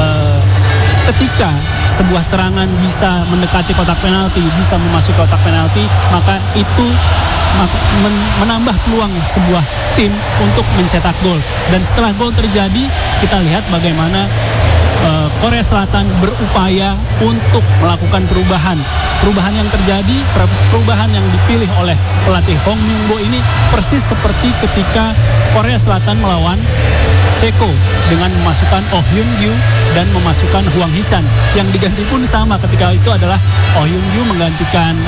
ketika sebuah serangan bisa mendekati kotak penalti, bisa memasuki kotak penalti, maka itu menambah peluang sebuah tim untuk mencetak gol. Dan setelah gol terjadi, kita lihat bagaimana Korea Selatan berupaya untuk melakukan perubahan yang terjadi, perubahan yang dipilih oleh pelatih Hong Myung-bo ini persis seperti ketika Korea Selatan melawan Ceko dengan memasukkan Oh Hyun-gyu dan memasukkan Hwang Hee-chan. Yang diganti pun sama, ketika itu adalah Oh Hyun-gyu menggantikan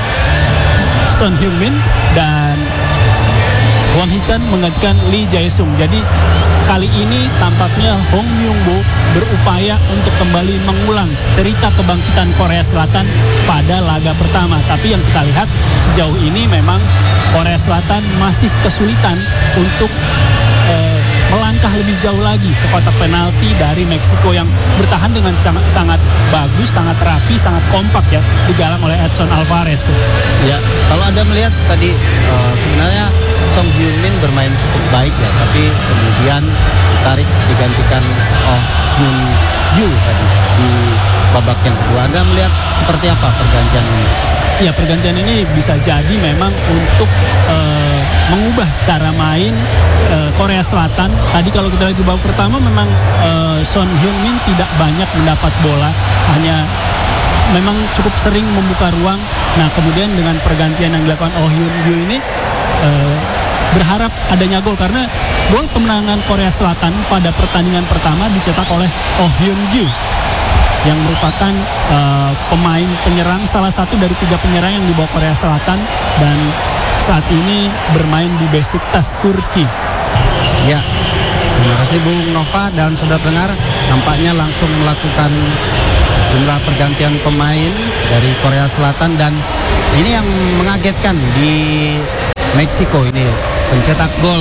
Son Heung-min dan Hwang Hee-chan menggantikan Lee Jae-sung. Jadi kali ini tampaknya Hong Myung-bo berupaya untuk kembali mengulang cerita kebangkitan Korea Selatan pada laga pertama. Tapi yang kita lihat sejauh ini memang Korea Selatan masih kesulitan untuk melangkah lebih jauh lagi ke kotak penalti dari Meksiko yang bertahan dengan sangat bagus, sangat rapi, sangat kompak ya, digalang oleh Edson Alvarez. Ya, kalau Anda melihat tadi sebenarnya Song Hyun-min bermain cukup baik ya, tapi kemudian ditarik digantikan Oh Hyun-yu tadi di babak yang kedua. Anda melihat seperti apa pergantian ini? Ya, pergantian ini bisa jadi memang untuk mengubah cara main Korea Selatan. Tadi kalau kita lihat di babak pertama memang Son Heung-min tidak banyak mendapat bola, hanya memang cukup sering membuka ruang. Nah, kemudian dengan pergantian yang dilakukan Oh Hyun-yu ini berharap adanya gol, karena gol kemenangan Korea Selatan pada pertandingan pertama dicetak oleh Oh Hyun-yu yang merupakan pemain penyerang, salah satu dari 3 penyerang yang dibawa Korea Selatan dan saat ini bermain di Besiktas Turki. Ya, terima kasih Bung Nova dan saudara pendengar. Nampaknya langsung melakukan jumlah pergantian pemain dari Korea Selatan, dan ini yang mengagetkan di Meksiko ini pencetak gol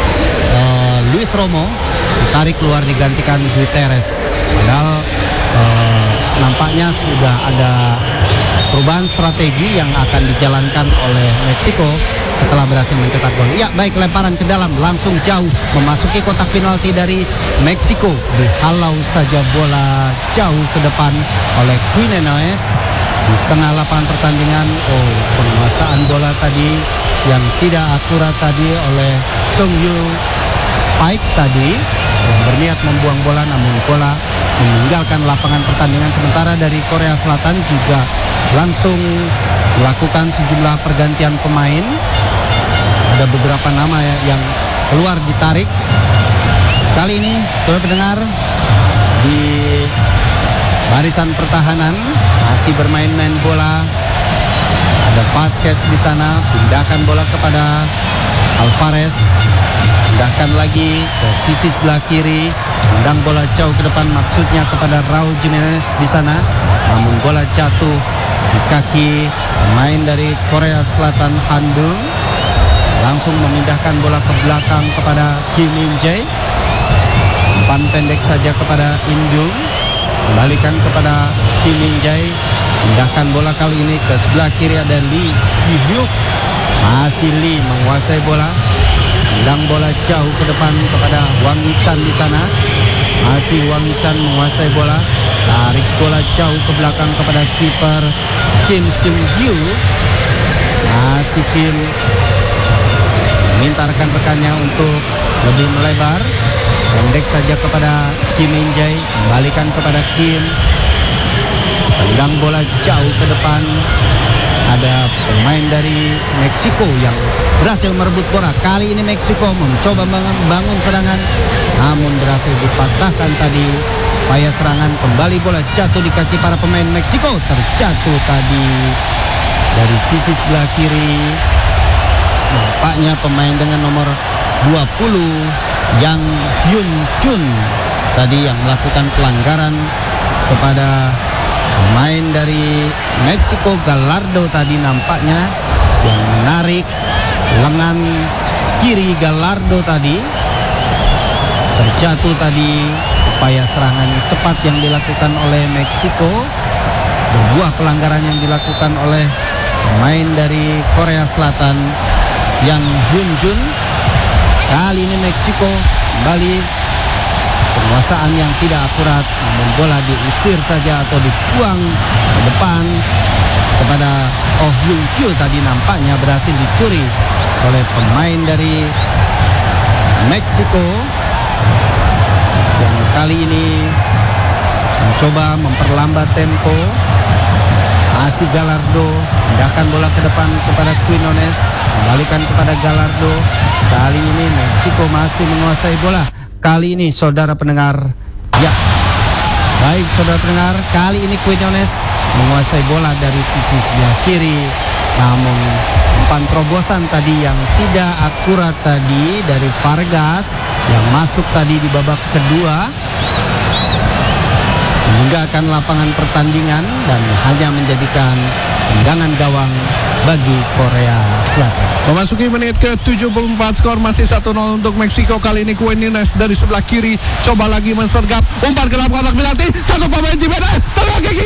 Luis Romo ditarik keluar digantikan Guterres. Padahal nampaknya sudah ada perubahan strategi yang akan dijalankan oleh Meksiko setelah berhasil mencetak gol. Ya, baik, lemparan ke dalam langsung jauh memasuki kotak penalti dari Meksiko. Dihalau saja bola jauh ke depan oleh Quinones di tengah lapangan pertandingan. Oh, penguasaan bola tadi yang tidak akurat tadi oleh Song Yu Paik tadi yang berniat membuang bola, namun bola meninggalkan lapangan pertandingan. Sementara dari Korea Selatan juga langsung melakukan sejumlah pergantian pemain. Ada beberapa nama yang keluar ditarik. Kali ini saudara pendengar, di barisan pertahanan masih bermain-main bola. Ada Vasquez di sana, pindahkan bola kepada Alvarez, pindahkan lagi ke sisi sebelah kiri, tendang bola jauh ke depan, maksudnya kepada Raul Jimenez di sana, namun bola jatuh di kaki pemain dari Korea Selatan Han Dung. Langsung memindahkan bola ke belakang kepada Kim In-jae, umpan pendek saja kepada Indung, kembalikan kepada Kim In-jae, pindahkan bola kali ini ke sebelah kiri, ada Lee Ki-hyuk. Masih Lee menguasai bola, tendang bola jauh ke depan kepada Wang Yi-chan di sana. Masih Wang Yi-chan menguasai bola, tarik bola jauh ke belakang kepada kiper Kim Seung-gyu. Masih Kim minta rekan-rekannya untuk lebih melebar, pendek saja kepada Kim In-jae, kembalikan kepada Kim, tendang bola jauh ke depan. Ada pemain dari Meksiko yang berhasil merebut bola. Kali ini Meksiko mencoba membangun serangan, namun berhasil dipatahkan tadi upaya serangan. Kembali bola jatuh di kaki para pemain Meksiko, terjatuh tadi dari sisi sebelah kiri. Nampaknya pemain dengan nomor 20 Yang Hyun Chun tadi yang melakukan pelanggaran kepada pemain dari Meksiko, Gallardo tadi, nampaknya yang menarik lengan kiri Gallardo tadi. Terjatuh tadi upaya serangan cepat yang dilakukan oleh Meksiko, berbuah pelanggaran yang dilakukan oleh pemain dari Korea Selatan Yang Hyun Jun. Kali ini Meksiko kembali penguasaan yang tidak akurat, namun bola diusir saja atau dibuang ke depan kepada Oh Hyun Kyu. Tadi nampaknya berhasil dicuri oleh pemain dari Meksiko yang kali ini mencoba memperlambat tempo. Masih Gallardo, pindahkan bola ke depan kepada Quinones, kembalikan kepada Gallardo. Kali ini Meksiko masih menguasai bola. Kali ini saudara pendengar, ya, baik saudara pendengar, kali ini Quinones menguasai bola dari sisi sebelah kiri. Namun umpan terobosan tadi yang tidak akurat tadi dari Vargas yang masuk tadi di babak kedua meninggalkan lapangan pertandingan dan hanya menjadikan tendangan gawang bagi Korea Selatan. Memasuki menit ke-74, skor masih 1-0 untuk Meksiko. Kali ini Quinones dari sebelah kiri coba lagi mensergap, umpan ke dalam kotak penalti. Satu pemain Jimenez terlalu kaki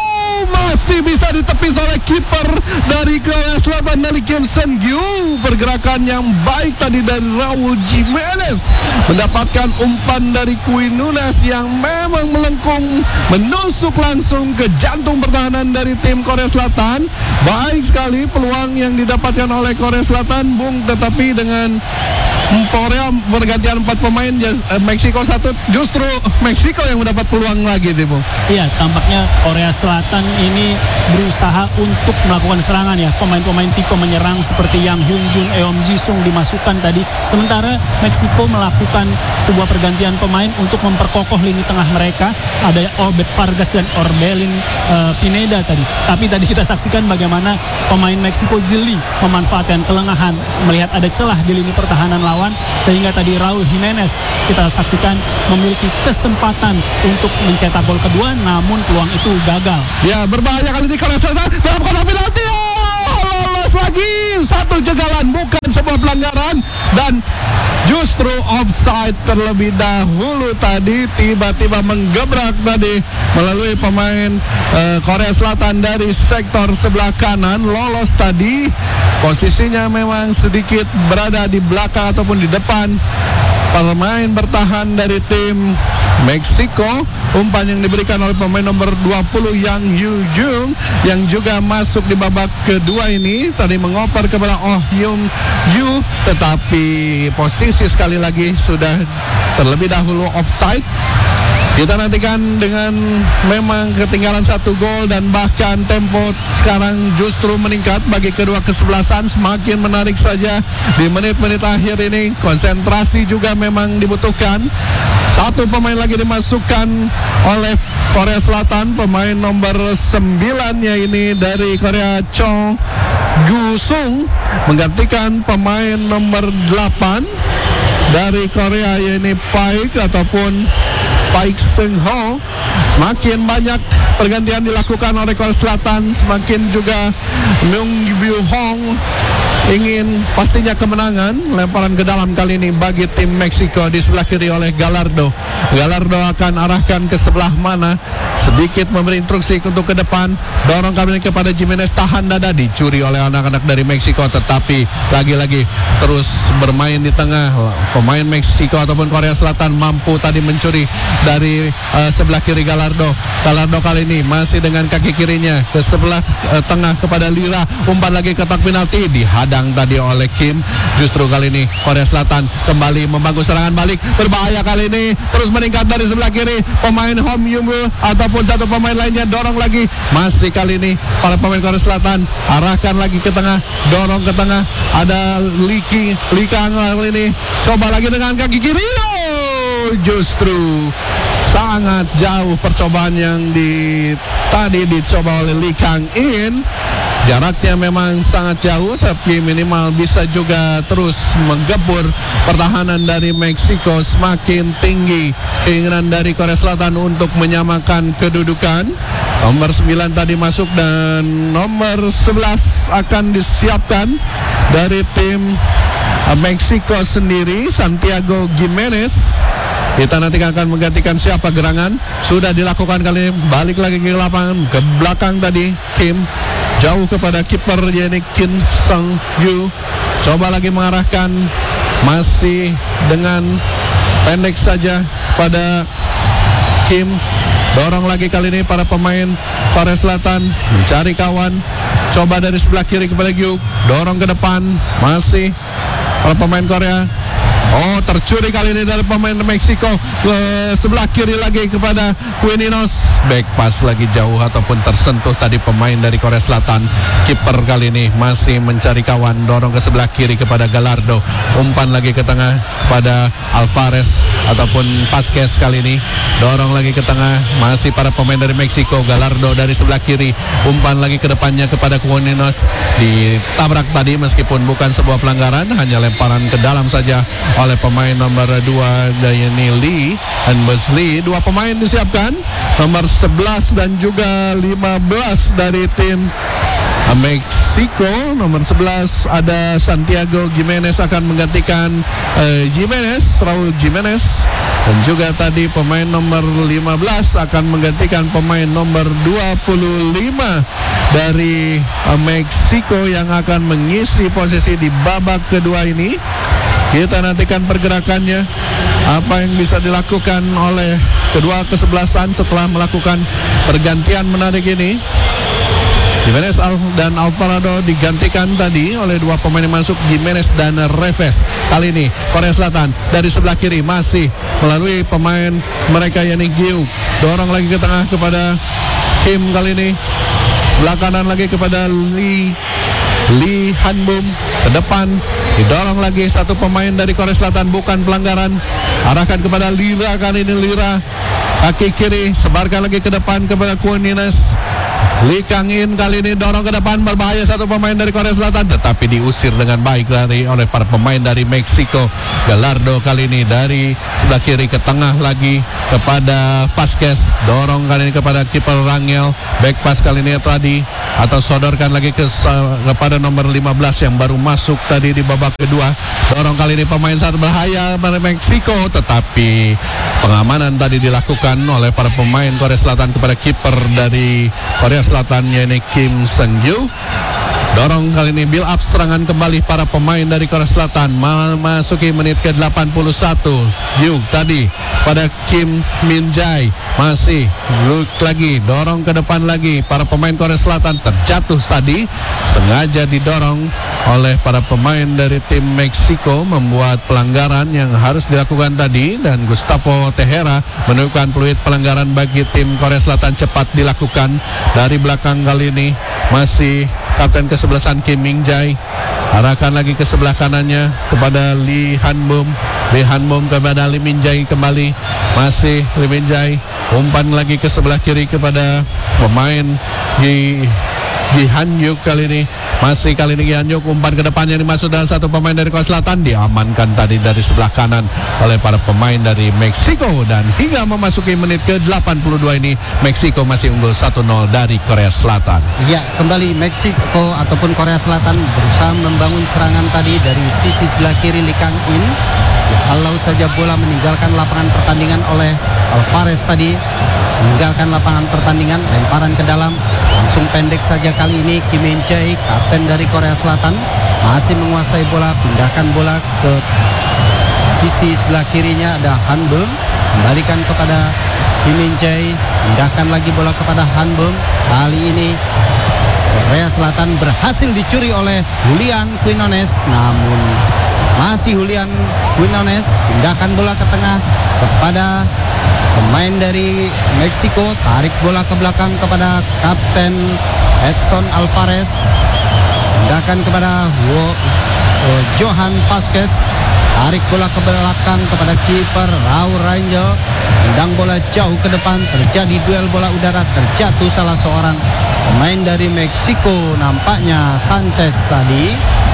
masih bisa ditepis oleh kiper dari Korea Selatan dari Kim Seung-gyu. Pergerakan yang baik tadi dari Raul Jimenez mendapatkan umpan dari Quinones yang memang melengkung menusuk langsung ke jantung pertahanan dari tim Korea Selatan. Baik sekali peluang yang didapatkan oleh Korea Selatan, Bung, tetapi dengan Korea pergantian 4 pemain, Meksiko 1, justru Meksiko yang mendapat peluang lagi nih, Bung. Iya, tampaknya Korea Selatan ini berusaha untuk melakukan serangan ya. Pemain-pemain tipe menyerang seperti Yang Hyun-jun, Eom Ji-sung dimasukkan tadi. Sementara Meksiko melakukan sebuah pergantian pemain untuk memperkokoh lini tengah mereka. Ada Obed Vargas dan Orbelin Pineda tadi. Tapi tadi kita saksikan bagaimana pemain Meksiko jeli memanfaatkan kelengahan, melihat ada celah di lini pertahanan lawan, sehingga tadi Raul Jimenez kita saksikan memiliki kesempatan untuk mencetak gol kedua, namun peluang itu gagal. Ya, berbahaya kali ini Korea Selatan dalam kotak penalti. Lolos lagi, satu jegalan, bukan sebuah pelanggaran, dan justru offside terlebih dahulu tadi, tiba-tiba menggebrak tadi melalui pemain Korea Selatan dari sektor sebelah kanan. Lolos tadi, posisinya memang sedikit berada di belakang ataupun di depan pemain bertahan dari tim Meksiko. Umpan yang diberikan oleh pemain nomor 20 Yang Hyun-jun yang juga masuk di babak kedua ini tadi mengoper kepada Oh Hyun-yu, tetapi posisi sekali lagi sudah terlebih dahulu offside. Kita nantikan dengan memang ketinggalan 1 gol dan bahkan tempo sekarang justru meningkat bagi kedua kesebelasan. Semakin menarik saja di menit-menit akhir ini. Konsentrasi juga memang dibutuhkan. 1 pemain lagi dimasukkan oleh Korea Selatan, pemain nomor 9-nya ini dari Korea, Chong Gu-sung, menggantikan pemain nomor 8 dari Korea, yaitu Paik ataupun Paik Seung-ho. Semakin banyak pergantian dilakukan oleh Korea Selatan, semakin juga Myung Byu Hong ingin pastinya kemenangan. Lemparan ke dalam kali ini bagi tim Meksiko di sebelah kiri oleh Gallardo. Gallardo akan arahkan ke sebelah mana, sedikit memberi instruksi untuk ke depan. Dorong kali ini kepada Jimenez, tahan dada, dicuri oleh anak-anak dari Meksiko, tetapi lagi-lagi terus bermain di tengah. Pemain Meksiko ataupun Korea Selatan mampu tadi mencuri dari sebelah kiri Gallardo. Gallardo kali ini masih dengan kaki kirinya ke sebelah tengah kepada Lira. Umpan lagi kotak penalti, dihadang tadi oleh Kim. Justru kali ini Korea Selatan kembali membangun serangan balik. Berbahaya kali ini, terus meningkat dari sebelah kiri pemain Hom Yumbu ataupun 1 pemain lainnya. Dorong lagi, masih kali ini para pemain Korea Selatan arahkan lagi ke tengah, dorong ke tengah. Ada Likang kali ini coba lagi dengan kaki kiri. Justru sangat jauh percobaan yang tadi dicoba oleh Lee Kang In. Jaraknya memang sangat jauh, tapi minimal bisa juga terus menggebur pertahanan dari Meksiko. Semakin tinggi keinginan dari Korea Selatan untuk menyamakan kedudukan. Nomor 9 tadi masuk dan nomor 11 akan disiapkan dari tim Meksiko sendiri, Santiago Gimenez. Kita nanti akan menggantikan siapa gerangan. Sudah dilakukan kali ini, balik lagi ke lapangan, ke belakang tadi Kim, jauh kepada kiper yaitu Kim Seung-gyu. Coba lagi mengarahkan, masih dengan pendek saja pada Kim. Dorong lagi kali ini para pemain Korea Selatan mencari kawan. Coba dari sebelah kiri kepada Gyu, dorong ke depan, masih para pemain Korea. Oh, tercuri kali ini dari pemain Meksiko ke sebelah kiri lagi kepada Quinones. Back pass lagi jauh ataupun tersentuh tadi pemain dari Korea Selatan. Kiper kali ini masih mencari kawan, dorong ke sebelah kiri kepada Gallardo. Umpan lagi ke tengah kepada Alvarez ataupun Vasquez kali ini. Dorong lagi ke tengah, masih para pemain dari Meksiko. Gallardo dari sebelah kiri, umpan lagi ke depannya kepada Quinones. Ditabrak tadi meskipun bukan sebuah pelanggaran, hanya lemparan ke dalam saja oleh pemain nomor 2 Diane Lee dan Buzz Lee. 2 pemain disiapkan, nomor 11 dan juga 15 dari tim Meksiko. Nomor 11 ada Santiago Gimenez akan menggantikan Raul Gimenez. Dan juga tadi pemain nomor 15 akan menggantikan pemain nomor 25 dari Meksiko yang akan mengisi posisi di babak kedua ini. Kita nantikan pergerakannya, apa yang bisa dilakukan oleh kedua kesebelasan setelah melakukan pergantian menarik ini. Gimenez dan Alvarado digantikan tadi oleh dua pemain yang masuk, Gimenez dan Reves. Kali ini Korea Selatan dari sebelah kiri masih melalui pemain mereka Yannick Giuk. Dorong lagi ke tengah kepada Kim kali ini. Sebelah kanan lagi kepada Lee Hanbum. Ke depan didorong lagi satu pemain dari Korea Selatan, bukan pelanggaran. Arahkan kepada Lira, kali ini Lira kaki kiri, sebarkan lagi ke depan kepada Kuninez. Lee Kang-in kali ini dorong ke depan, berbahaya satu pemain dari Korea Selatan, tetapi diusir dengan baik oleh para pemain dari Meksiko. Gallardo kali ini dari sebelah kiri ke tengah lagi kepada Vasquez, dorong kali ini kepada kiper Rangel. Back pass kali ini tadi atau sodorkan lagi kepada nomor 15 yang baru masuk tadi di babak kedua. Dorong kali ini pemain sangat berbahaya dari Meksiko, tetapi pengamanan tadi dilakukan oleh para pemain Korea Selatan kepada kiper dari Korea Selatan Yannick Kim Seung-yu. Dorong kali ini build up serangan kembali para pemain dari Korea Selatan. Memasuki menit ke 81. Yuk tadi pada Kim Min Jae, masih look lagi, dorong ke depan lagi para pemain Korea Selatan. Terjatuh tadi, sengaja didorong oleh para pemain dari tim Meksiko, membuat pelanggaran yang harus dilakukan tadi. Dan Gustavo Tejera menemukan peluit pelanggaran bagi tim Korea Selatan, cepat dilakukan. Dari belakang kali ini masih kapten kesebelasan Kim Min Jae. Arahkan lagi ke sebelah kanannya kepada Lee Hanbum. Lee Hanbum kepada Lee Min Jae kembali. Masih Lee Min Jae. Umpan lagi ke sebelah kiri kepada pemain Gi Hanyuk kali ini. Masih kali ini Gi Hanyuk, umpan ke depannya dimasuk dalam satu pemain dari Korea Selatan. Diamankan tadi dari sebelah kanan oleh para pemain dari Meksiko. Dan hingga memasuki menit ke 82 ini, Meksiko masih unggul 1-0 dari Korea Selatan. Ya, kembali Meksiko ataupun Korea Selatan berusaha membangun serangan tadi dari sisi sebelah kiri Lee Kang-in. Kalau saja bola meninggalkan lapangan pertandingan oleh Alvarez tadi, meninggalkan lapangan pertandingan, lemparan ke dalam, langsung pendek saja kali ini Kim Min Jae, kapten dari Korea Selatan, masih menguasai bola, pindahkan bola ke sisi sebelah kirinya ada Hanbum, kembalikan kepada Kim Min Jae, pindahkan lagi bola kepada Hanbum. Kali ini Korea Selatan berhasil dicuri oleh Julian Quinones, namun masih Julian Quinones, pindahkan bola ke tengah kepada pemain dari Meksiko, tarik bola ke belakang kepada kapten Edson Alvarez, pindahkan kepada Johan Vasquez, tarik bola ke belakang kepada kiper Raul Rangel, tendang bola jauh ke depan, terjadi duel bola udara, terjatuh salah seorang pemain dari Meksiko, nampaknya Sanchez tadi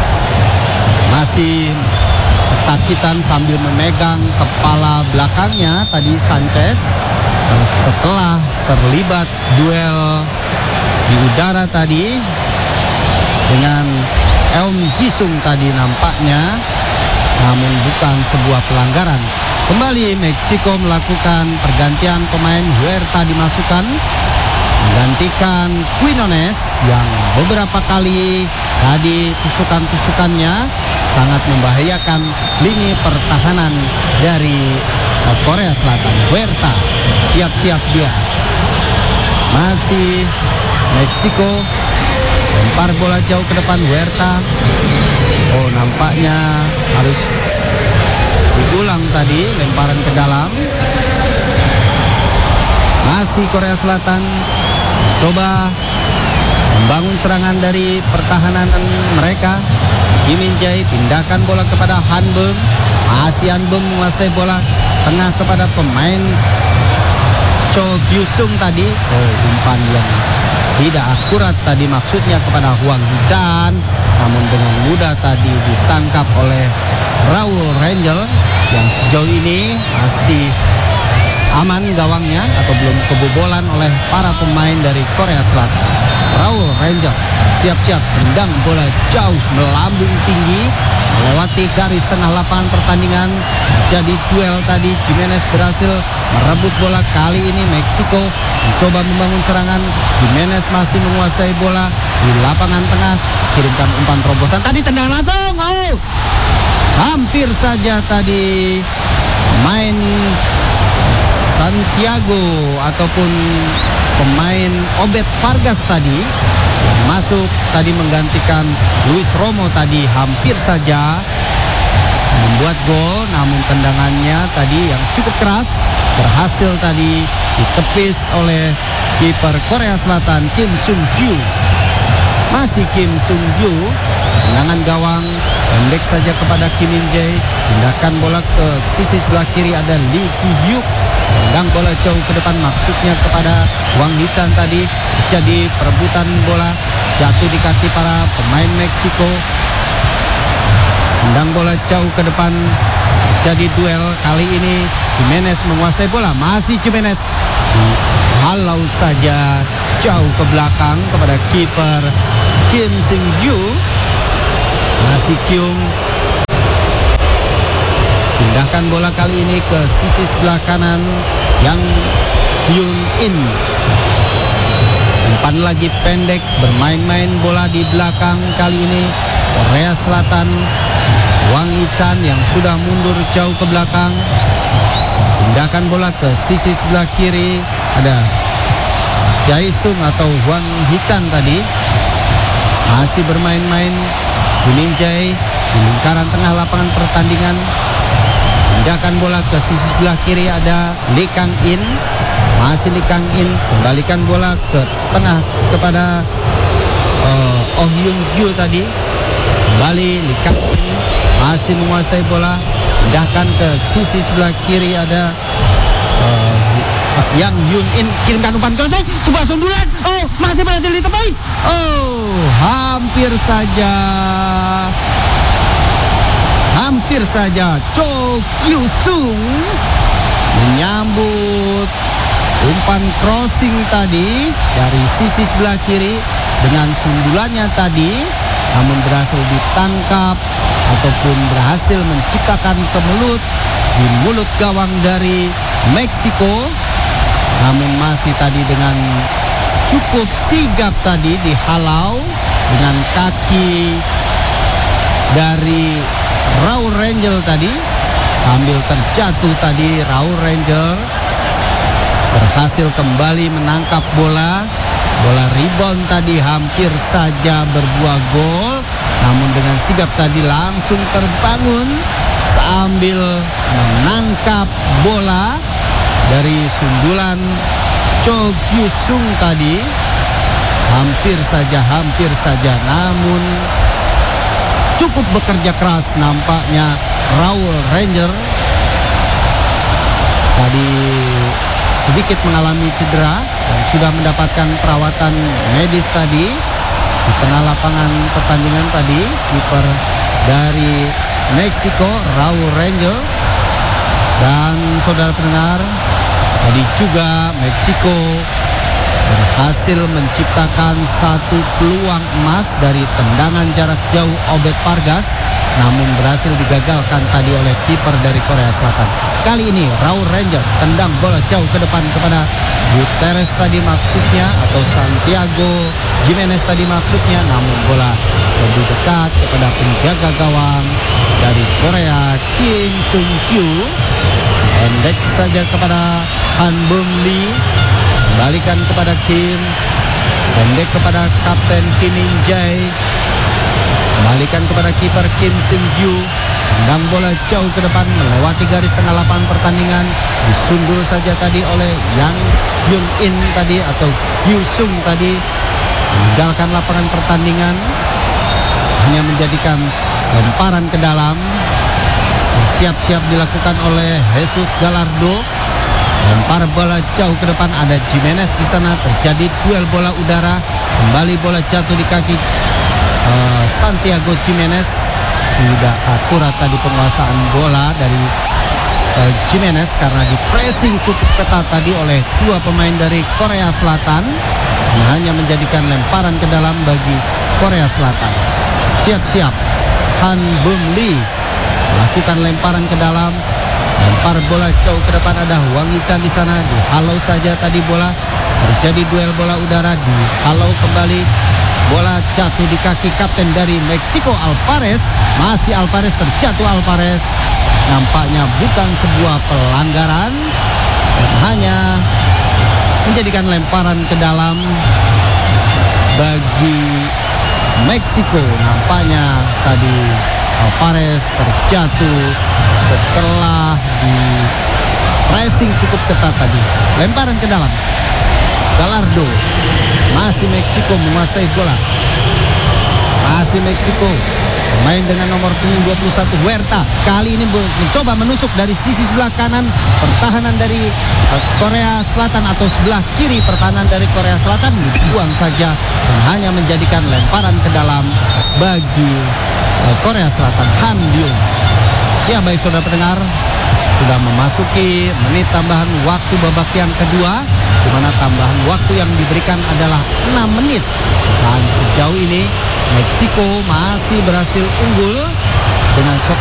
masih kesakitan sambil memegang kepala belakangnya tadi Sanchez setelah terlibat duel di udara tadi dengan Eum Jisung tadi nampaknya, namun bukan sebuah pelanggaran. Kembali Meksiko melakukan pergantian pemain, Huerta dimasukkan menggantikan Quinones yang beberapa kali tadi tusukan-tusukannya sangat membahayakan lini pertahanan dari Korea Selatan. Huerta siap-siap dia. Masih Meksiko lempar bola jauh ke depan Huerta. Oh, nampaknya harus diulang tadi lemparan ke dalam. Masih Korea Selatan coba membangun serangan dari pertahanan mereka. Kim Min Jae pindahkan bola kepada Hanbum. Masih Hanbum menguasai bola tengah kepada pemain Cho Byusung tadi. Oh, umpan yang tidak akurat tadi, maksudnya kepada Hwang Hee-chan, namun dengan mudah tadi ditangkap oleh Raul Rangel yang sejauh ini masih aman gawangnya atau belum kebobolan oleh para pemain dari Korea Selatan. Raul Ranger siap-siap tendang bola jauh melambung tinggi melewati garis tengah lapangan pertandingan. Jadi duel tadi Jimenez berhasil merebut bola. Kali ini Meksiko mencoba membangun serangan. Jimenez masih menguasai bola di lapangan tengah, kirimkan umpan terobosan tadi, tendang langsung. Hampir saja tadi main Santiago ataupun pemain Obed Vargas tadi masuk tadi menggantikan Luis Romo tadi, hampir saja membuat gol, namun tendangannya tadi yang cukup keras berhasil tadi ditepis oleh kiper Korea Selatan Kim Sung-gyu. Masih Kim Sung-gyu, tendangan gawang pendek saja kepada Kim Min-jae, pindahkan bola ke sisi sebelah kiri ada Lee Ki-hyuk, tendang bola jauh ke depan maksudnya kepada Wang Hee-chan tadi. Jadi perebutan bola jatuh di kaki para pemain Meksiko. Tendang bola jauh ke depan, jadi duel. Kali ini Jimenez menguasai bola, masih Jimenez halau saja jauh ke belakang kepada kiper Kim Sung-gyu. Masih Kyung, pindahkan bola kali ini ke sisi sebelah kanan yang Hyun-in. Umpan lagi pendek, bermain-main bola di belakang. Kali ini Korea Selatan, Wang Hee-chan yang sudah mundur jauh ke belakang. Pindahkan bola ke sisi sebelah kiri, ada Jae-sung atau Wang Hee-chan tadi. Masih bermain-main Kim Min-jae di lingkaran tengah lapangan pertandingan. Pindahkan bola ke sisi sebelah kiri, ada Lee Kang-in. Masih Lee Kang-in, kembalikan bola ke tengah kepada Oh Hyun-gyu tadi. Kembali Lee Kang-in masih menguasai bola. Pindahkan ke sisi sebelah kiri, ada Yang Hyun-in, kirimkan umpan selesai, sebuah sundulan. Masih berhasil ditepis. Hampir saja Cho Kyu-sung menyambut umpan crossing tadi dari sisi sebelah kiri dengan sundulannya tadi, namun berhasil ditangkap ataupun berhasil menciptakan kemelut di mulut gawang dari Meksiko. Namun masih tadi dengan cukup sigap tadi dihalau dengan kaki dari Raul Ranger tadi. Sambil terjatuh tadi Raul Ranger berhasil kembali menangkap bola. Bola rebound tadi hampir saja berbuah gol, namun dengan sigap tadi langsung terbangun sambil menangkap bola dari sundulan Cho Kyu-sung tadi. Hampir saja, namun cukup bekerja keras nampaknya Raul Ranger. Tadi sedikit mengalami cedera dan sudah mendapatkan perawatan medis tadi di tengah lapangan pertandingan tadi. Kiper dari Meksiko Raul Ranger. Dan saudara pendengar, tadi juga Meksiko berhasil menciptakan satu peluang emas dari tendangan jarak jauh Obed Vargas, namun berhasil digagalkan tadi oleh kiper dari Korea Selatan. Kali ini Raul Ranger tendang bola jauh ke depan kepada Guterres tadi maksudnya, atau Santiago Jimenez tadi maksudnya, namun bola lebih dekat kepada penjaga gawang dari Korea Kim Sung-gyu. Pendek saja kepada Han Bum-lee, kembalikan kepada Kim, pendek kepada Kapten Kim Min-jae, kembalikan kepada kiper Kim Sung-gyu. Tendang bola jauh ke depan melewati garis tengah lapangan pertandingan, disundul saja tadi oleh Yang Hyun-in tadi atau Kyu-sung tadi, meninggalkan lapangan pertandingan, hanya menjadikan lemparan ke dalam. Siap-siap dilakukan oleh Jesus Gallardo. Lempar bola jauh ke depan, ada Jimenez di sana, terjadi duel bola udara. Kembali bola jatuh di kaki Santiago Jimenez. Tidak akurat tadi penguasaan bola dari Jimenez karena di pressing cukup ketat tadi oleh dua pemain dari Korea Selatan, dan hanya menjadikan lemparan ke dalam bagi Korea Selatan. Siap-siap Han Bum Lee lakukan lemparan ke dalam, lempar bola jauh ke depan, ada Wang Yichan di sana, dihalau saja tadi bola, terjadi duel bola udara, dihalau kembali, bola jatuh di kaki kapten dari Meksiko Alvarez, masih Alvarez, terjatuh Alvarez, nampaknya bukan sebuah pelanggaran dan hanya menjadikan lemparan ke dalam bagi Meksiko. Nampaknya tadi Alvarez terjatuh setelah di pressing cukup ketat tadi. Lemparan ke dalam, Gallardo, masih Meksiko menguasai bola, masih Meksiko. Pemain dengan nomor punggung 21 Huerta kali ini mencoba menusuk dari sisi sebelah kanan pertahanan dari Korea Selatan, atau sebelah kiri pertahanan dari Korea Selatan, dibuang saja dan hanya menjadikan lemparan ke dalam bagi Korea Selatan. Han Byung. Ya baik saudara pendengar, sudah memasuki menit tambahan waktu babak yang kedua, di mana tambahan waktu yang diberikan adalah 6 menit. Dan sejauh ini Meksiko masih berhasil unggul dengan skor